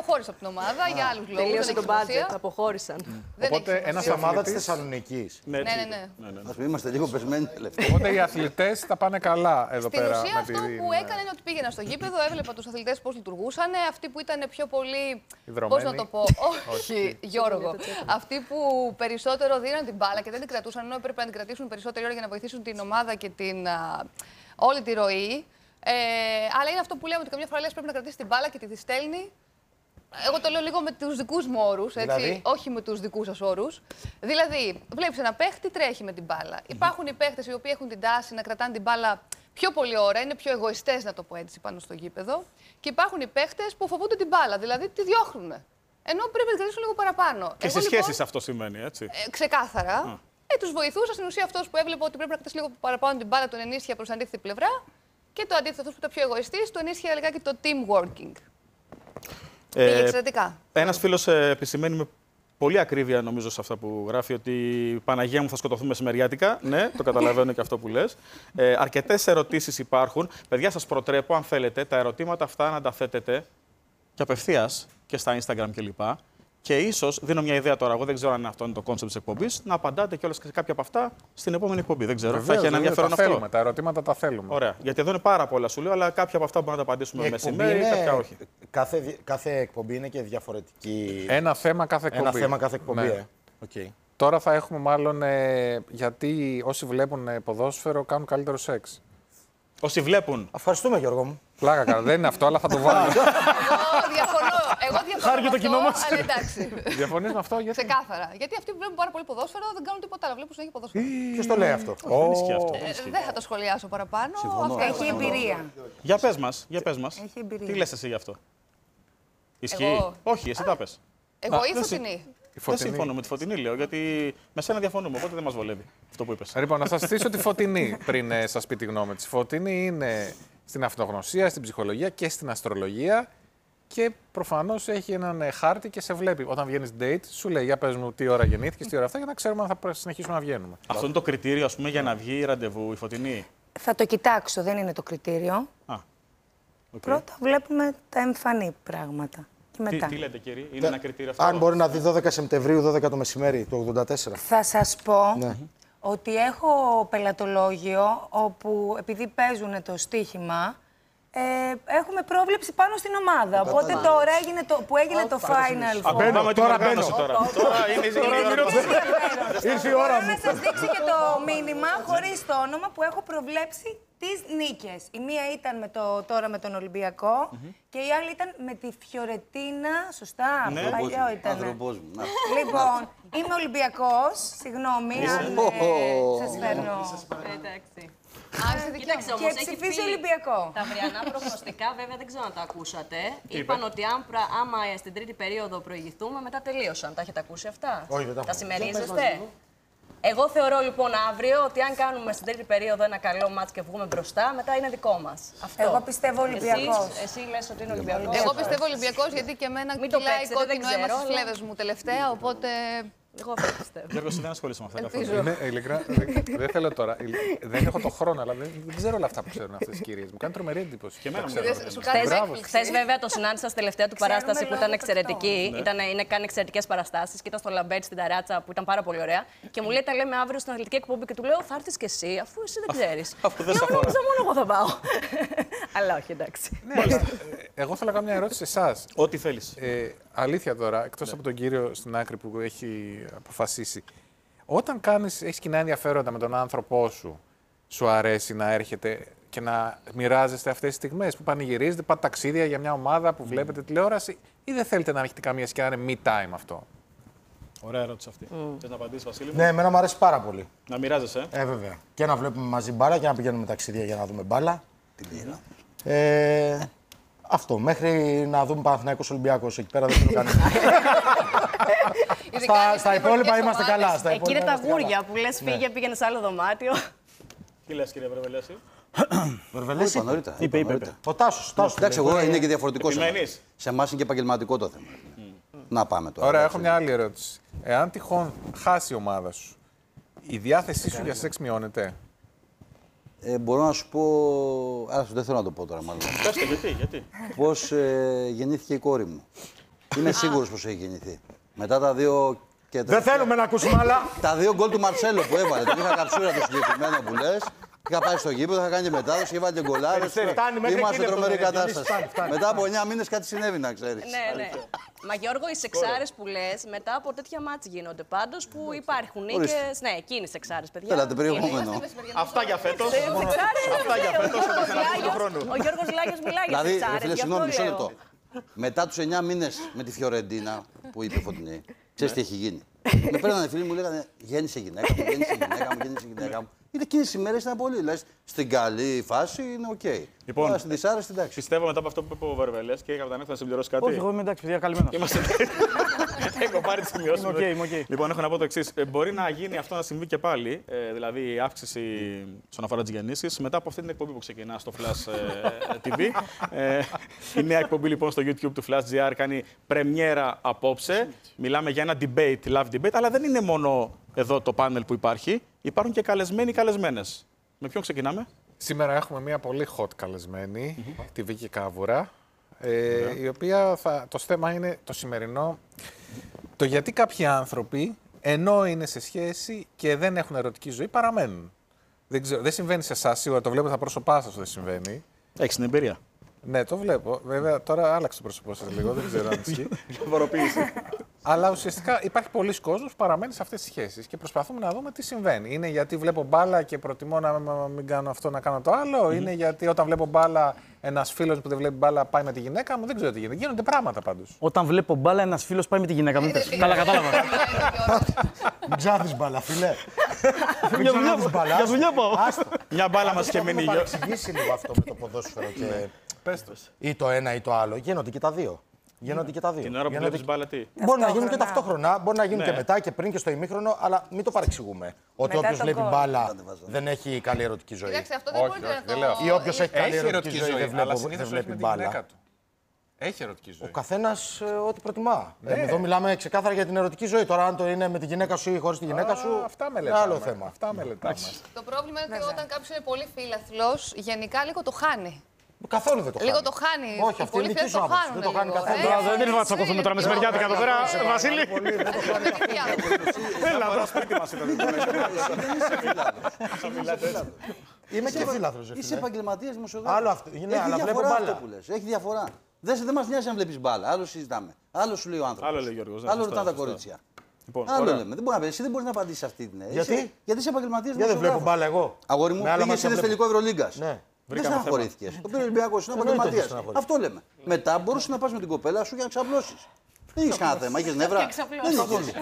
αποχώρησε από την ομάδα για άλλους λόγους. Τελείωσε το μπάτζετ, αποχώρησαν. Οπότε ένας ομάδα της Θεσσαλονίκης. Ναι. Ας πούμε, είμαστε λίγο πεσμένοι τελευταία. Οπότε οι αθλητές θα πάνε καλά εδώ Στην πέρα. ουσία αυτό που έκανε είναι ότι πήγαινα στο γήπεδο, έβλεπα τους αθλητές πώς λειτουργούσαν. Αυτοί που ήταν πιο πολύ. Πώς να το πω. Όχι, Γιώργο. Αυτοί που περισσότερο δίναν την μπάλα και δεν την κρατούσαν, ενώ έπρεπε να την κρατήσουν περισσότερη ώρα για να βοηθήσουν την ομάδα και όλη τη ροή. Αλλά είναι αυτό που λέμε ότι καμιά φορά λες πρέπει να κρατήσει την μπάλα και τη στέλνει. Εγώ το λέω λίγο με τους δικούς μου όρους, έτσι, όχι με τους δικούς σας όρους. Δηλαδή, βλέπεις ένα παίχτη, τρέχει με την μπάλα. Υπάρχουν οι παίχτες οι οποίοι έχουν την τάση να κρατάνε την μπάλα πιο πολλή ώρα, είναι πιο εγωιστές, να το πω έτσι, πάνω στο γήπεδο. Και υπάρχουν οι παίχτες που φοβούνται την μπάλα, δηλαδή τη διώχνουν. Ενώ πρέπει να την κρατήσουν λίγο παραπάνω. Και στις σχέσεις αυτό σημαίνει, έτσι. Ξεκάθαρα. Τους βοηθούσα. Στην ουσία αυτός που έβλεπε ότι πρέπει να κρατήσει λίγο παραπάνω την μπάλα, τον ενίσχυε προς αντίθετη πλευρά. Και το αντίθετο, αυτός που ήταν πιο εγωιστής, τον ενίσχυε λιγάκι το team working. Πήγε εξαιρετικά. Ένας φίλος επισημαίνει με πολύ ακρίβεια, νομίζω, σε αυτά που γράφει, ότι Παναγία μου θα σκοτωθούμε μεσημεριάτικα. Ναι, το καταλαβαίνω και αυτό που λες. Αρκετές ερωτήσεις υπάρχουν. Παιδιά, σας προτρέπω, αν θέλετε, τα ερωτήματα αυτά να τα θέτετε και απευθείας και στα Instagram κλπ. Και ίσως, δίνω μια ιδέα τώρα, εγώ δεν ξέρω αν αυτό είναι το κόνσεπτ της εκπομπής, να απαντάτε κιόλας και σε κάποια από αυτά στην επόμενη εκπομπή. Δεν ξέρω. Βεβαίως, θα έχει ένα ενδιαφέρον αυτό. Θέλουμε, τα ερωτήματα τα θέλουμε. Ωραία. Γιατί εδώ είναι πάρα πολλά, σου λέω, αλλά κάποια από αυτά μπορούμε να τα απαντήσουμε μεσημέρι, κάποια όχι. Κάθε εκπομπή είναι και διαφορετική. Ένα θέμα κάθε εκπομπή. Ένα θέμα κάθε εκπομπή. Ναι. Okay. Τώρα θα έχουμε μάλλον γιατί όσοι βλέπουν ποδόσφαιρο κάνουν καλύτερο σεξ. Όσοι βλέπουν. Ευχαριστούμε, Γιώργο μου. Πλάκα καλά, δεν είναι αυτό, αλλά θα το βάλω. Εγώ διαφωνώ με αυτό, αλλά εντάξει. Διαφωνείς με αυτό, γιατί? Ξεκάθαρα. Γιατί αυτοί που βλέπουν πάρα πολύ ποδόσφαιρο δεν κάνουν τίποτα άλλο. Βλέπουν συνέχεια ποδόσφαιρο. Ποιος το λέει αυτό? Δεν ισχύει αυτό. Δεν θα το σχολιάσω παραπάνω. Έχει εμπειρία. Για πες μας, για πες μας. Έχει εμπειρία. Τι λες εσύ γι' αυτό? Ισχύει? Όχι, εσύ τα πες. Εγώ ή Φωτεινή? Δεν συμφωνώ με τη Φωτεινή, λέω, γιατί με σένα διαφωνούμε, οπότε δεν μας βολεύει αυτό που είπες. Λοιπόν, να σας στήσω τη Φωτεινή πριν σας πει τη γνώμη της. Η Φωτεινή είναι στην αυτογνωσία, στην ψυχολογία και στην αστρολογία και προφανώς έχει έναν χάρτη και σε βλέπει. Όταν βγαίνεις date, σου λέει για πες μου τι ώρα γεννήθηκες, τι ώρα αυτά, για να ξέρουμε αν θα συνεχίσουμε να βγαίνουμε. Αυτό είναι το κριτήριο, ας πούμε, για να βγει ραντεβού η Φωτεινή? Θα το κοιτάξω, δεν είναι το κριτήριο. Πρώτα βλέπουμε τα εμφανή πράγματα. Και μετά. Τι λέτε, κύριε, είναι ένα κριτήριο αυτό? Αν μπορεί να δει 12 Σεπτεμβρίου, 12 το μεσημέρι, το 84. Θα σας πω ότι έχω πελατολόγιο όπου επειδή παίζουν το στοίχημα, έχουμε πρόβλεψη πάνω στην ομάδα. Οπότε τώρα που έγινε το Final Four. Τώρα μπαίνω. Ήρθε η ώρα μου. Να σας δείξει και το μήνυμα χωρίς το όνομα που έχω προβλέψει τις νίκες. Η μία ήταν τώρα με τον Ολυμπιακό και η άλλη ήταν με τη Φιωρετίνα. Σωστά, παλιό ήταν. Λοιπόν, είμαι Ολυμπιακός. Συγγνώμη αν σας φέρνω. Εντάξει. Κοίταξε όμως, και ψηφίζει Ολυμπιακό. Τα αυριανά προγνωστικά, βέβαια, δεν ξέρω αν τα ακούσατε. Είπαν ότι άμα στην τρίτη περίοδο προηγηθούμε, μετά τελείωσαν. Τα έχετε ακούσει αυτά? Όχι, δεν τα συμμερίζεστε? Εγώ θεωρώ λοιπόν αύριο ότι αν κάνουμε στην τρίτη περίοδο ένα καλό μάτς και βγούμε μπροστά, μετά είναι δικό μας. Εγώ πιστεύω Ολυμπιακός. Εσύ λες ότι είναι Ολυμπιακός. Εγώ πιστεύω Ολυμπιακός γιατί και εμένα κυλάει κόκκινο αίμα στις φλέβες μου τελευταία, οπότε. Εγώ δεν πιστεύω. Γιώργο, δεν ασχολείσαι με αυτά καθόλου. Ειλικρινά, δεν θέλω τώρα. Δεν έχω το χρόνο, αλλά δεν ξέρω όλα αυτά που ξέρουν αυτές οι κυρίες. Μου κάνει τρομερή εντύπωση. Και εμένα. Χθες, βέβαια, το συνάντησα στη τελευταία του παράσταση που ήταν εξαιρετική. Κάνει εξαιρετικές παραστάσεις και ήταν στο Λαμπέτ στην Ταράτσα που ήταν πάρα πολύ ωραία. Και μου λέει: τα λέμε αύριο στην αθλητική εκπομπή και του λέω: θα έρθεις κι εσύ, αφού εσύ δεν ξέρεις. Νόμιζα μόνο εγώ θα πάω. Αλλά όχι, εντάξει. Εγώ θέλω να κάνω μια ερώτηση σε εσάς. Ό,τι θέλεις. Αλήθεια τώρα, εκτός από τον κύριο στην άκρη που έχει αποφασίσει, όταν έχεις κοινά ενδιαφέροντα με τον άνθρωπό σου, σου αρέσει να έρχεται και να μοιράζεστε αυτές τις στιγμές που πανηγυρίζετε, πάτε ταξίδια για μια ομάδα που βλέπετε τηλεόραση, ή δεν θέλετε να έχετε καμία σχέση και να είναι me time αυτό? Ωραία ερώτηση αυτή. Θες να απαντήσεις, Βασίλη? Ναι, εμένα μου αρέσει πάρα πολύ. Να μοιράζεσαι. Βέβαια. Και να βλέπουμε μαζί μπάλα και να πηγαίνουμε ταξίδια για να δούμε μπάλα. Την πήρα. Αυτό. Μέχρι να δούμε Παναθηναϊκός Ολυμπιακός. Εκεί πέρα δεν θέλω κανένα. Στα υπόλοιπα είμαστε καλά. Εκεί είναι τα γούρια που λες πήγαινε σε άλλο δωμάτιο. Τι λες, κύριε Βρεβελέση? Βερβελέση. Είπε. Ο Τάσος. Εντάξει, εγώ είναι και διαφορετικό. Επιμένεις? Σε εμάς είναι και επαγγελματικό το θέμα. Να πάμε τώρα. Ωραία, έχω μια άλλη ερώτηση. Εάν τυχόν χάσει η ομάδα σου, η διάθεσή σου για σεξ μειώνεται? Μπορώ να σου πω. Άρα, δεν θέλω να το πω τώρα, μάλλον. Πες το, γιατί. Πώς γεννήθηκε η κόρη μου. Είμαι σίγουρος πως έχει γεννηθεί. Μετά τα δύο. Δεν θέλουμε να ακούσουμε άλλα. Τα δύο γκολ του Μαρσέλο που έβαλε. Τον είχα καψούρα το συγκεκριμένο που λες. Είχα πάει στο γήπεδο, είχα κάνει μετάδοση, είχε βάλει και γκολάρες. Είμαστε τρομερή κατάσταση. Μετά από 9 μήνες κάτι συνέβη, να ξέρεις. Ναι. Μα Γιώργο, οι σεξάρες που λες, μετά από τέτοια μάτς γίνονται πάντως που υπάρχουν νίκες. Ναι, εκείνοι σεξάρες, παιδιά. Θέλατε περιεχόμενο. Αυτά για φέτος. Αυτά για φέτος, θα τα ξαναπούμε του χρόνου. Ο Γιώργος Λάγιος μιλάει για Δηλαδή, σεξάρες, φίλε, γι' συγγνώμη, αυτό μισό λέω. λεπτό. Μετά τους 9 μήνες με τη Φιωρεντίνα που είπε Φωτεινή, ξέρεις τι έχει γίνει. Με παίρνανε φίλοι μου, λέγανε γέννησε γυναίκα μου, γέννησε γυναίκα μου. Είναι εκείνες οι μέρες ήταν πολύ. Λες, στην καλή φάση είναι οκ. Λοιπόν, στην δυσάρεστη εντάξει. Πιστεύω μετά από αυτό που είπε ο Βερβελές και Καπιτανέ, θα συμπληρώσει κάτι. Όχι, εγώ είμαι εντάξει, παιδιά, καλυμμένο. Είμαστε. Έχω πάρει τις σημειώσεις. Είμαι οκ. Λοιπόν, έχω να πω το εξής. Μπορεί να γίνει αυτό να συμβεί και πάλι, δηλαδή η αύξηση στον αφορά τις γεννήσεις, μετά από αυτή την εκπομπή που ξεκινά στο Flash TV. Η νέα εκπομπή λοιπόν στο YouTube του Flash GR κάνει πρεμιέρα απόψε. Μιλάμε για ένα debate, live debate, αλλά δεν είναι μόνο εδώ το πάνελ που υπάρχει. Υπάρχουν και καλεσμένοι καλεσμένες. Με ποιον ξεκινάμε? Σήμερα έχουμε μια πολύ hot καλεσμένη, τη Βίκη Κάβουρα, η οποία το θέμα είναι το σημερινό, το γιατί κάποιοι άνθρωποι, ενώ είναι σε σχέση και δεν έχουν ερωτική ζωή, παραμένουν. Δεν συμβαίνει σε εσάς, σίγουρα το βλέπω στα πρόσωπά σας, δεν συμβαίνει. Έχεις την εμπειρία. Ναι, το βλέπω. Βέβαια, τώρα άλλαξε το πρόσωπό σας λίγο, δεν ξέρω αν ισχύει. Διαφοροποίηση. Αλλά ουσιαστικά υπάρχει πολλοί κόσμος που παραμένει σε αυτές τις σχέσεις και προσπαθούμε να δούμε τι συμβαίνει. Είναι γιατί βλέπω μπάλα και προτιμώ να μην κάνω αυτό, να κάνω το άλλο. Είναι γιατί όταν βλέπω μπάλα, ένας φίλος που δεν βλέπει μπάλα πάει με τη γυναίκα μου. Δεν ξέρω τι γίνεται. Γίνονται πράγματα πάντως. Όταν βλέπω μπάλα, ένας φίλος πάει με τη γυναίκα μου. Καλά, κατάλαβα. Μην ψάχνεις μπάλα, φίλε. Για δουλειά πάω. Μια μπάλα μας είχε μείνει. Να παρεξηγήσει λίγο αυτό με το ποδόσφαιρο και. Πες το. Ή το ένα ή το άλλο. Γίνονται και τα δύο. Γίνονται και τα δύο. Την ώρα που βλέπεις μπάλα τι? Μπορεί να γίνουν και ταυτόχρονα, μπορεί να γίνουν Ναι. και μετά και πριν και στο ημίχρονο, αλλά μην το παρεξηγούμε. Ότι όποιος τον βλέπει γκολ. μπάλα δεν έχει καλή ερωτική ζωή. Κοιτάξτε, αυτό δεν Όχι, μπορείτε όχι, να δεν το... λέω αυτό. Ή όποιος έχει καλή Έχει ερωτική ζωή δεν αλλά βλέπει συνήθως όχι με τη μπάλα. γυναίκα του. Έχει ερωτική ζωή. Ο καθένας ό,τι προτιμά. Εδώ μιλάμε ξεκάθαρα για την ερωτική ζωή. Τώρα, αν το είναι με τη γυναίκα σου ή χωρίς τη γυναίκα σου, Αυτά είναι μελετάμε. άλλο θέμα. Αυτά μελετάμε. Το πρόβλημα είναι ότι όταν κάποιος είναι πολύ φίλαθλος, γενικά λίγο το χάνει. Καθόλου δεν το χάνει. Λίγο το χάνει. Όχι, Οι αυτή είναι πολλοί η δική φίλοι σου το άποψη. χάνουν Δεν το χάνει λίγο. καθόλου. Δεν είναι να τσακωθούμε τώρα μεσημεριάτικα εδώ πέρα, Βασίλη. Έλα, σπίτι μας ήταν. Είμαι και φίλαθλος. Είσαι επαγγελματίας δημοσιογράφος. Άλλο αυτό. Ναι, Έχει αλλά βλέπω διαφορά μπάλα. αυτό που λες. Έχει διαφορά. Δεν μας νοιάζει αν βλέπεις μπάλα. Άλλο συζητάμε. Άλλο σου λέει ο άνθρωπος. Άλλο λέει ο Γιώργος, ναι, Άλλο σωστά, ρωτάνε τα σωστά. κορίτσια. Λοιπόν, Άλλο ωραία. λέμε. Δεν μπορεί να πεις. Εσύ δεν μπορείς να απαντήσεις αυτή την ερώτηση. Γιατί? Γιατί είσαι επαγγελματίας Γιατί δεν βλέπω δημοσιογράφος. μπάλα εγώ. Αγόρι μου, Με άλλα πήγες μάτια είδες βλέπω. τελικό Ευρωλίγκας. Ναι. Δεν στεναχωρήθηκες. Το πήρε ο Ολυμπιακός, είναι Εννοείται ότι επαγγελματίας. στεναχωρήθηκα. Αυτό λέμε. Μετά μπορούσε να πας με την κοπέλα σου για να ξαπλώσεις. Δεν είχες κανένα θέμα, είχες νεύρα. Δεν είχες.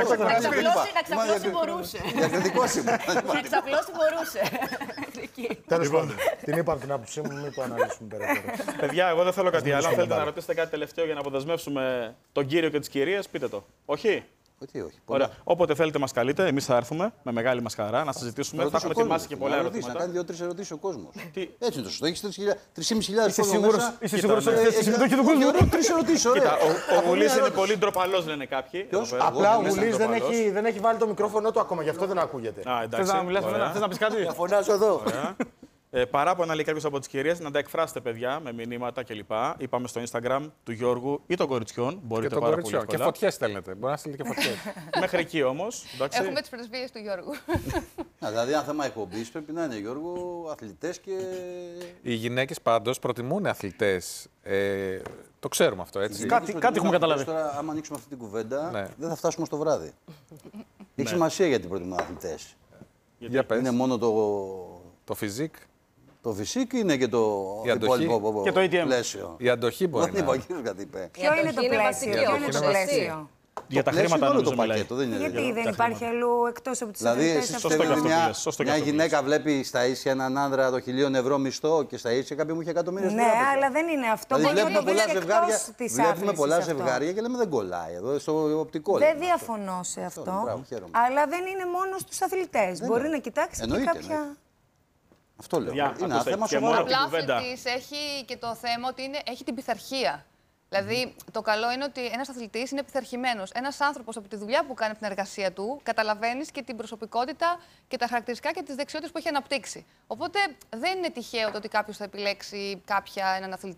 Να ξαπλώσει μπορούσε. Διακριτικός ήμουν. Να ξαπλώσει μπορούσε. Τέλος πάντων. Την είπα την άποψή μου, μην το αναλύσουμε περαιτέρω. Παιδιά, εγώ δεν θέλω κάτι άλλο. Αν θέλετε να μπάλα. ρωτήσετε κάτι τελευταίο για να αποδεσμεύσουμε τον κύριο και τις κυρίες, πείτε το. Όχι. Όχι. Ωραία. Όποτε θέλετε, μας καλείτε. Εμείς θα έρθουμε με μεγάλη μας χαρά να συζητήσουμε. Θα έχουμε ετοιμάσει και πολλά Να ερωτήματα. κάνει 2-3 ερωτήσεις ο κόσμος. Τι? Έτσι είναι το σωστό. Έχεις 3.500 Είσαι κόσμο σίγουρος μέσα. είσαι σίγουρος ναι. ότι θες τη συμμετοχή του κόσμου? 3 ερωτήσεις, ωραία. Κοίτα, ο Από Γουλής μια είναι ερώτηση. πολύ ντροπαλός, λένε κάποιοι. Ποιος? Εδώ πέρα. Απλά ο Μέσα Γουλής δεν ντροπαλός. έχει βάλει το μικρόφωνο του ακόμα, γι' αυτό δεν ακούγεται. Α, Θες εντάξει. να μιλάς, Ωραία. θες να πεις κάτι? Θα φωνάζω εδώ. Παράπονα λέει κάποιο από τις κυρίες να τα εκφράσετε, παιδιά, με μηνύματα κλπ. Είπαμε στο Instagram του Γιώργου ή των κοριτσιών. Και Μπορείτε τον πάρα πολύ κοριτσιό. Και εύκολα. φωτιές στέλνετε. Μπορεί να στείλετε και φωτιές. Μέχρι εκεί όμως. εντάξει. Έχουμε τις πρεσβείες του Γιώργου. Δηλαδή, αν θέμα εκπομπής πρέπει να είναι, Γιώργο, αθλητές και. Οι γυναίκες πάντως προτιμούν αθλητές. Το ξέρουμε αυτό, έτσι. Κάτι έχουμε καταλάβει. Τώρα, άμα ανοίξουμε αυτή την κουβέντα, Ναι. δεν θα φτάσουμε στο βράδυ. Έχει σημασία γιατί προτιμούν αθλητές. Για πες. Είναι μόνο Το φιζικ, το φυσικό, είναι και το Η αντοχή. υπόλοιπο Και το ATM. πλαίσιο. η αντοχή μπορεί Δεν να είπα, ο είναι. κύριος κάτι είπε. Ποιο είναι το αντοχή είναι πλαίσιο, βασική, ποιο είναι όπως το εσύ. πλαίσιο. Για τα Πλαίσιο χρήματα είναι όλο νομίζω το μιλάει. πακέτο, δεν είναι. Γιατί δεν υπάρχει αλλού εκτός από τις Δηλαδή, αθλητές εσύ αυτό. Σωστό και πιστεύετε αυτό που μια, λες, σωστό και μια αυτό που γυναίκα βλέπει στα ίσια έναν άνδρα το 1.000 ευρώ μισθό και στα ίσια κάποιοι μου είχε εκατομμύρια στην Ναι, τράπεζα. αλλά δεν είναι αυτό. Δηλαδή, Μπορεί να βλέπουμε το πολλά βρει ζευγάρια, εκτός της βλέπουμε άθλησης πολλά αυτό. ζευγάρια και λέμε δεν κολλάει εδώ, στο οπτικό. Δεν λέμε. διαφωνώ σε αυτό. μπράβο, χαίρομαι. Αλλά δεν είναι μόνο στους αθλητές. Μπορεί να κοιτάξει και Εννοείται, κάποια. Αυτό λέω. Παιδιά, Είναι ένα ακούστε, θέμα και σοβαρό. μόνο- Απλά ο κουβέντα. αθλητής έχει και το θέμα ότι έχει την πειθαρχία. Δηλαδή, το καλό είναι ότι ένας αθλητής είναι πειθαρχημένος. Ένας άνθρωπος από τη δουλειά που κάνει από την εργασία του, καταλαβαίνεις και την προσωπικότητα και τα χαρακτηριστικά και τις δεξιότητες που έχει αναπτύξει. Οπότε δεν είναι τυχαίο το ότι κάποιος θα επιλέξει έναν αθλητή.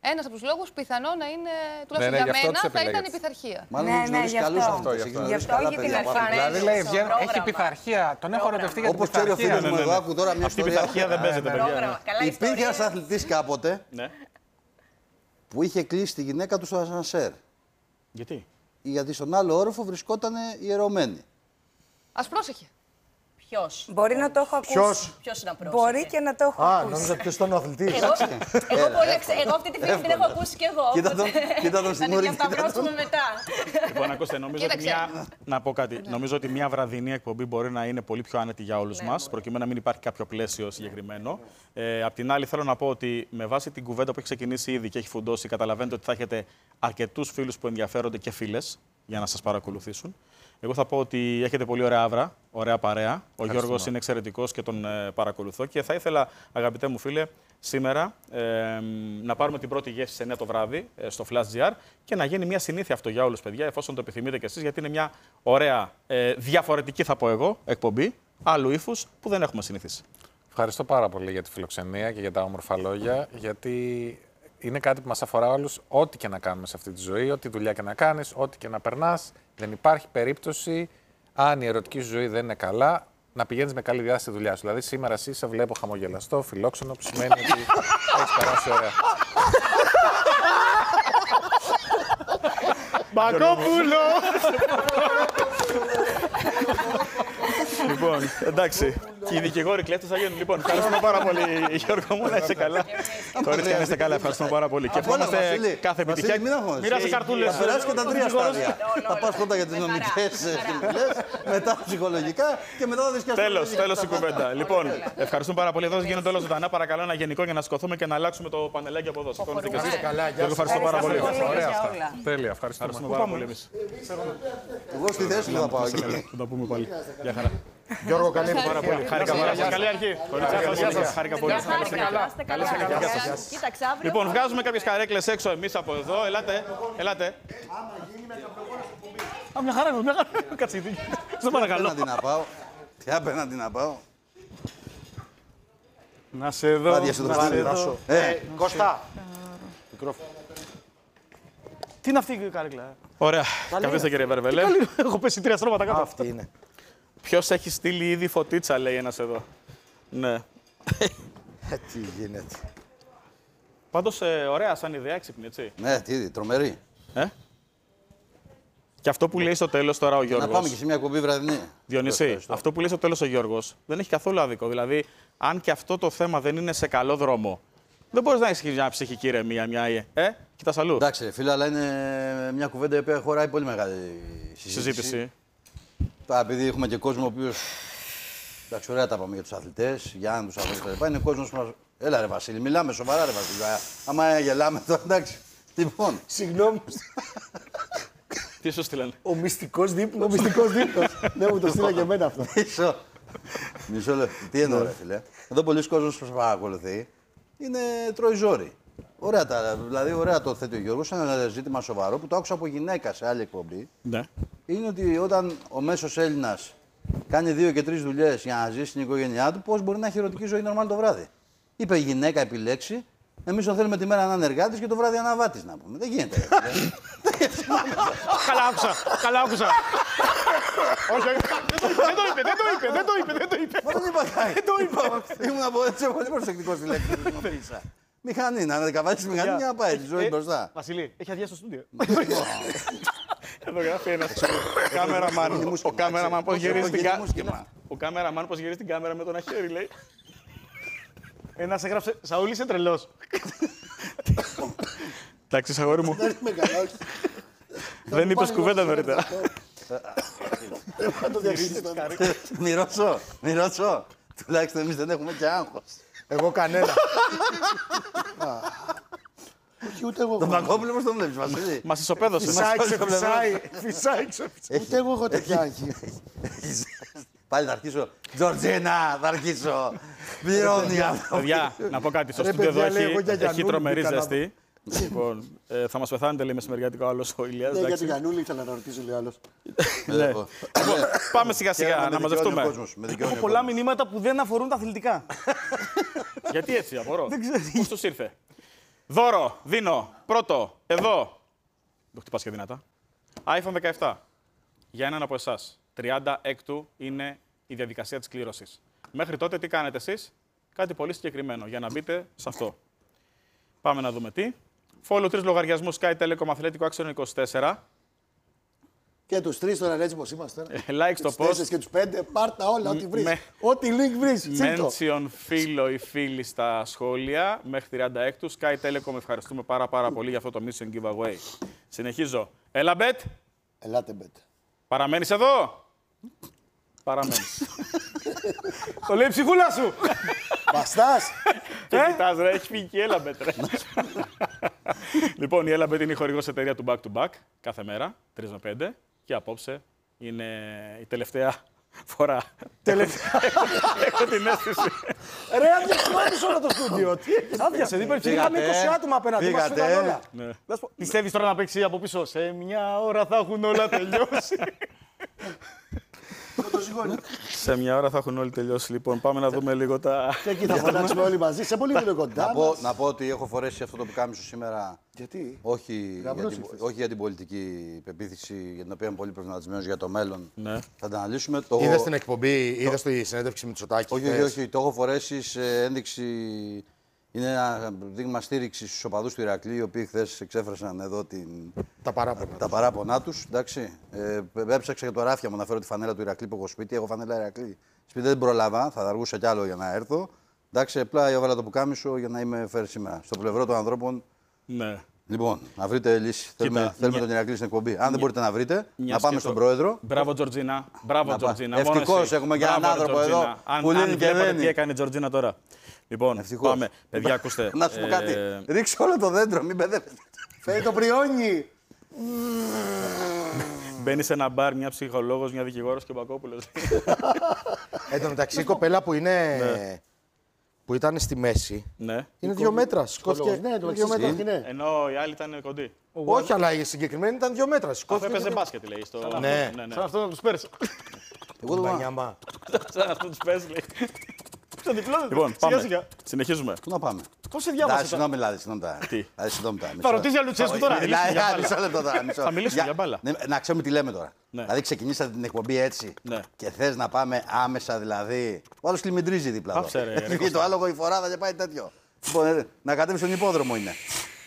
Ένας από τους λόγους πιθανό να είναι, τουλάχιστον για μένα, θα ήταν η πειθαρχία. Μάλλον έχεις γνωρίσει καλούς ανθρώπους. Γι' αυτό και την Δηλαδή λέει έχει πειθαρχία. Τον έχω ερωτευτεί για την Όπως ξέρει ο φίλος μου εδώ, άκου τώρα μια Αυτή η ιστορία. πειθαρχία δεν παίζεται, παιδιά. Υπήρχε ένας αθλητής κάποτε Ναι. που είχε κλείσει τη γυναίκα του στο ασανσέρ. Γιατί? Γιατί στον άλλο όροφο βρισκόταν ιερωμένη. Ας πρόσεχε. Ποιος? Μπορεί να το έχω ακούσει. Ποιος είναι απρόσεχε? Μπορεί και να το έχω Α, ακούσει. νόμιζα ποιος ήταν ο αθλητής. Εγώ αυτή τη φίλη την έχω ακούσει κι εγώ. Κοίτα τον Θα την Σιμούρη. διασταυρώσουμε μετά. Λοιπόν, ακούστε, νομίζω ότι να πω κάτι. Νομίζω ότι μια βραδινή εκπομπή μπορεί να είναι πολύ πιο άνετη για όλους μας, προκειμένου να μην υπάρχει κάποιο πλαίσιο συγκεκριμένο. Απ' την άλλη, θέλω να πω ότι με βάση την κουβέντα που έχει ξεκινήσει ήδη και έχει φουντώσει, καταλαβαίνετε ότι θα έχετε αρκετούς φίλους που ενδιαφέρονται και φίλες για να σας παρακολουθήσουν. Εγώ θα πω ότι έχετε πολύ ωραία άβρα, ωραία παρέα. Ο Γιώργος είναι εξαιρετικός και τον παρακολουθώ. Και θα ήθελα, αγαπητέ μου φίλε, σήμερα να πάρουμε την πρώτη γεύση σε 9 το βράδυ στο Flash GR και να γίνει μια συνήθεια αυτό για όλους, παιδιά, εφόσον το επιθυμείτε κι εσείς, γιατί είναι μια ωραία, διαφορετική θα πω εγώ, εκπομπή, άλλου ύφους που δεν έχουμε συνηθίσει. Ευχαριστώ πάρα πολύ για τη φιλοξενία και για τα όμορφα λόγια, γιατί είναι κάτι που μας αφορά όλους, ό,τι και να κάνουμε σε αυτή τη ζωή, ό,τι δουλειά και να κάνεις, ό,τι και να περνάς. Δεν υπάρχει περίπτωση, αν η ερωτική σου ζωή δεν είναι καλά, να πηγαίνεις με καλή διάθεση στη δουλειά σου. Δηλαδή, σήμερα εσύ σε βλέπω χαμογελαστό, φιλόξενο, που σημαίνει ότι έχεις περάσει ωραία. Μπακόπουλο! Λοιπόν, εντάξει. Και οι δικηγόροι κλέφτες θα γίνουν. Λοιπόν, ευχαριστούμε πάρα πολύ, Γιώργο μου, να είστε καλά. Κορίτσια, να είστε καλά, ευχαριστούμε πάρα πολύ. Και ευχόμαστε κάθε επιτυχία. Μοίρασε καρτούλες. Θα περάσει και τα τρία στάδια. Θα πας πρώτα για τις νομικές συμβουλές, μετά ψυχολογικά και μετά θα δεις και Τέλος η κουβέντα. Λοιπόν, ευχαριστούμε πάρα πολύ. Εδώ γίνονται όλα ζωντανά. Παρακαλώ ένα γενικό για να σηκωθούμε και να αλλάξουμε το πανελάκι από εδώ. Σηκώνετε και εσείς. Γιώργο, ευχαριστώ πάρα πολύ. Ωραία αυτά. Τέλεια, ευχαριστούμε. Πάρα πολύ εμείς. Εγώ στη θέση μου θα πάω εκεί. Θα τα πούμε πάλι. Γεια χαρά. Γιώργο, καλή Πάρα πολύ. Χάρηκα πάρα πολύ. Καλή αρχή. Χάρηκα πολύ. Κοίταξε, αύριο. Λοιπόν, βγάζουμε κάποιες καρέκλες έξω εμείς από εδώ. Ελάτε. Α, μια χαρά, μια χαρά. Κάτσε, σε παρακαλώ. Απέναντι να πάω. Τι απέναντι να πάω. Να σε δω. Άδεια σου το πάρει. Κώστα. Τι είναι αυτή η καρέκλα? Ωραία. Καθίστε κύριε Βερβελέ. Έχω πέσει 3 στρώματα κάτω. Αυτή είναι. Ποιος έχει στείλει ήδη φωτίτσα, λέει ένας εδώ. Ναι. Τι γίνεται. Πάντως, ωραία σαν ιδέα, έξυπνη, έτσι. Ναι, τι, τρομερή. Και αυτό που λέει στο τέλος τώρα ο Γιώργος. Να πάμε και σε μια κουμπί βραδινή. Διονύση, αυτό που λέει στο τέλος ο Γιώργος δεν έχει καθόλου άδικο. Δηλαδή, αν και αυτό το θέμα δεν είναι σε καλό δρόμο, δεν μπορείς να έχεις μια ψυχική ηρεμία, κοιτάς αλλού. Εντάξει, φίλε, αλλά είναι μια κουβέντα η οποία χωράει πολύ μεγάλη συζήτηση. Τώρα, επειδή έχουμε και κόσμο ο οποίος. Εντάξει, ωραία τα πάμε για τους αθλητές, για αν τους αθλητές κτλ. Είναι κόσμος που μας. Έλα, ρε Βασίλη, μιλάμε σοβαρά, ρε Βασίλη. Άμα γελάμε τώρα, εντάξει. Λοιπόν. Συγγνώμη. Τι σου στείλανε. Ο μυστικός δείπνος. Ναι, μου το στείλα και εμένα αυτό. Μισό λεπτό. Τι εννοώ, ρε φίλε. Εδώ πολλοί κόσμος που σας παρακολουθεί τρώει ζόρι. Ωραία, δηλαδή, ωραία το θέτει ο Γιώργος. Ένα ζήτημα σοβαρό που το άκουσα από γυναίκα σε άλλη εκπομπή. Ναι. Είναι ότι όταν ο μέσος Έλληνας κάνει 2 και 3 δουλειές για να ζήσει στην οικογένειά του, πώς μπορεί να έχει ερωτική ζωή νορμάλ το βράδυ. Είπε η γυναίκα επιλέξει, εμείς τον θέλουμε τη μέρα να είναι εργάτης και το βράδυ αναβάτης να πούμε. Δεν γίνεται. Καλά άκουσα. Όχι, δεν το είπε. Μα δεν είπα κάτι. Δεν το είπα. Ήμουν πολύ προσεκτικός στη λέξη που χρησιμοποίησα. Μηχανή, να καβάλεις μηχανή για να πάει τη ζωή μπροστά. Βασίλη, έχει αδειά στο στούντιο. Εδώ γράφει ένας κάμεραμαν. Ο κάμεραμαν πώς γυρίζει την κάμερα. Ο κάμεραμαν πώς γυρίζει την κάμερα με το ένα χέρι, λέει. Ένας έγραψε, Σαούλη είσαι τρελός. Εντάξει, αγόρι μου. Δεν είπες κουβέντα νωρίτερα. Μοιρώσω. Τουλάχιστον εμείς δεν έχουμε και άγχος. Εγώ κανένα. Όχι, ούτε εγώ. Τον Παγκόπουλο πώς τον βλέπεις, Βασίλη. Μας ισοπαίδωσες. Φυσάει. Ούτε εγώ έχω τέτοια άγχη. Πάλι θα αρχίσω. Τζορτζίνα, θα αρχίσω. Πληρώνει αυτό. Παιδιά, να πω κάτι. Στο στούντιο εδώ έχει τρομερή ζέστη. Λοιπόν, θα μας πεθάνετε, λέει μεσημεριάτικα ο άλλος ο Ηλίας. Ναι, για τη Γιαννούλη ήθελα να ρωτήσω, λέει άλλος. Πάμε σιγά σιγά να μαζευτούμε. Έχω πολλά μηνύματα που δεν αφορούν τα αθλητικά. Γιατί έτσι, απορώ. Πώς τους ήρθε. Δώρο, δίνω, πρώτο, εδώ. Το χτυπάς και δυνατά. iPhone 17. Για έναν από εσάς. 36 είναι η διαδικασία της κλήρωσης. Μέχρι τότε τι κάνετε εσείς? Κάτι πολύ συγκεκριμένο για να μπείτε σε αυτό. Πάμε να δούμε τι. Follow 3 λογαριασμούς Sky Telecom Αθλέτικο Άξονα 24. Και τους 3 τώρα έτσι πως είμαστε. Like στο post. Και τους 5, πάρτα όλα, ό,τι βρεις. Ό,τι link βρεις. Mention φίλο ή φίλη στα σχόλια μέχρι 36. Sky Telecom, ευχαριστούμε πάρα πολύ για αυτό το mission giveaway. Συνεχίζω. Έλα, Bet. Ελάτε, Bet. Παραμένεις εδώ. Παραμένεις. Το λέει η ψυχούλα σου. Μπαστάς. Και κοιτάς, ρε, έχει φύγει και η Έλαμπετ, ρε. Λοιπόν, η Έλαμπετ είναι η χορηγός εταιρεία του Back to Back κάθε μέρα, 3 με 5. Και απόψε είναι η τελευταία φορά. Έχω την αίσθηση. Ρε, άδειασε όλο το στούντιο. Άδειασε, δεν υπήρχε. Είχαμε 20 άτομα απέναντι μας, φύγαν όλα. Πιστεύεις τώρα να παίξει από πίσω? Σε μια ώρα θα έχουν όλα τελειώσει. Σε μια ώρα θα έχουν όλοι τελειώσει. Λοιπόν, πάμε να δούμε λίγο τα. Και εκεί θα φωνάξουμε όλοι μαζί. Σε πολύ κοντά. Να πω ότι έχω φορέσει αυτό το πουκάμισο σήμερα. Γιατί? Όχι για την πολιτική πεποίθηση, για την οποία είμαι πολύ προβληματισμένος για το μέλλον. Ναι. Θα τα αναλύσουμε. Είδες την εκπομπή, είδες τη συνέντευξη με Μητσοτάκη? Όχι. Το έχω φορέσει σε ένδειξη. Είναι ένα δείγμα στήριξη στους οπαδούς του Ηρακλή, οι οποίοι χθες εξέφρασαν εδώ τα παράπονά τους. Έψαξα για το ράφια μου να φέρω τη φανέλα του Ηρακλή που έχω σπίτι. Έχω φανέλα Ηρακλή. Σπίτι δεν προλάβα, θα αργούσα κι άλλο για να έρθω. Εντάξει, απλά έβαλα το πουκάμισο για να είμαι φέρει σήμερα. Στο πλευρό των ανθρώπων. Ναι. Λοιπόν, να βρείτε λύση. Θέλουμε τον Ηρακλή στην εκπομπή. Αν δεν μπορείτε να βρείτε, να πάμε στον πρόεδρο. Μπράβο, Τζορτζίνα. Ευτυχώς έχουμε και έναν άνθρωπο εδώ που λύνει και δένει. Τι έκανε η Τζορτζίνα τώρα. Λοιπόν, πάμε. Παιδιά, ακούστε. Να σου πω κάτι. Ρίξε όλο το δέντρο, μην μπερδεύετε. Φέρει το πριόνι. Μπαίνει σε ένα μπαρ, μια ψυχολόγος, μια δικηγόρος και ο Μπακόπουλος. Εν τω μεταξύ, η κοπέλα που ήταν στη μέση είναι 2 μέτρα. Σηκώθηκε. Ναι, το 2 μέτρα. Ενώ η άλλη ήταν κοντή. Όχι, αλλά η συγκεκριμένη ήταν 2 μέτρα. Αυτό έπαιζε μπάσκετ, λέει. Ναι. Σαν αυτό να τους πέρασε. Εγώ το Σαν αυτό τους πες, λέει. Λοιπόν, πάμε. Συνεχίζουμε. Πού να πάμε? Πώς σε διάβασε? Συγγνώμη, Λάδη, συγγνώμη. Θα ρωτήσει για Λουτσέσκου τώρα. Μισό λεπτό τώρα. Θα μιλήσουμε για μπάλα. Να ξέρουμε τι λέμε τώρα. Δηλαδή, ξεκινήσατε την εκπομπή έτσι και θες να πάμε άμεσα δηλαδή. Ο άλλος κλιμεντρίζει δίπλα εδώ. Και το άλλο η φοράδα και πάει τέτοιο. Λοιπόν, να κατέβει στον υπόδρομο είναι.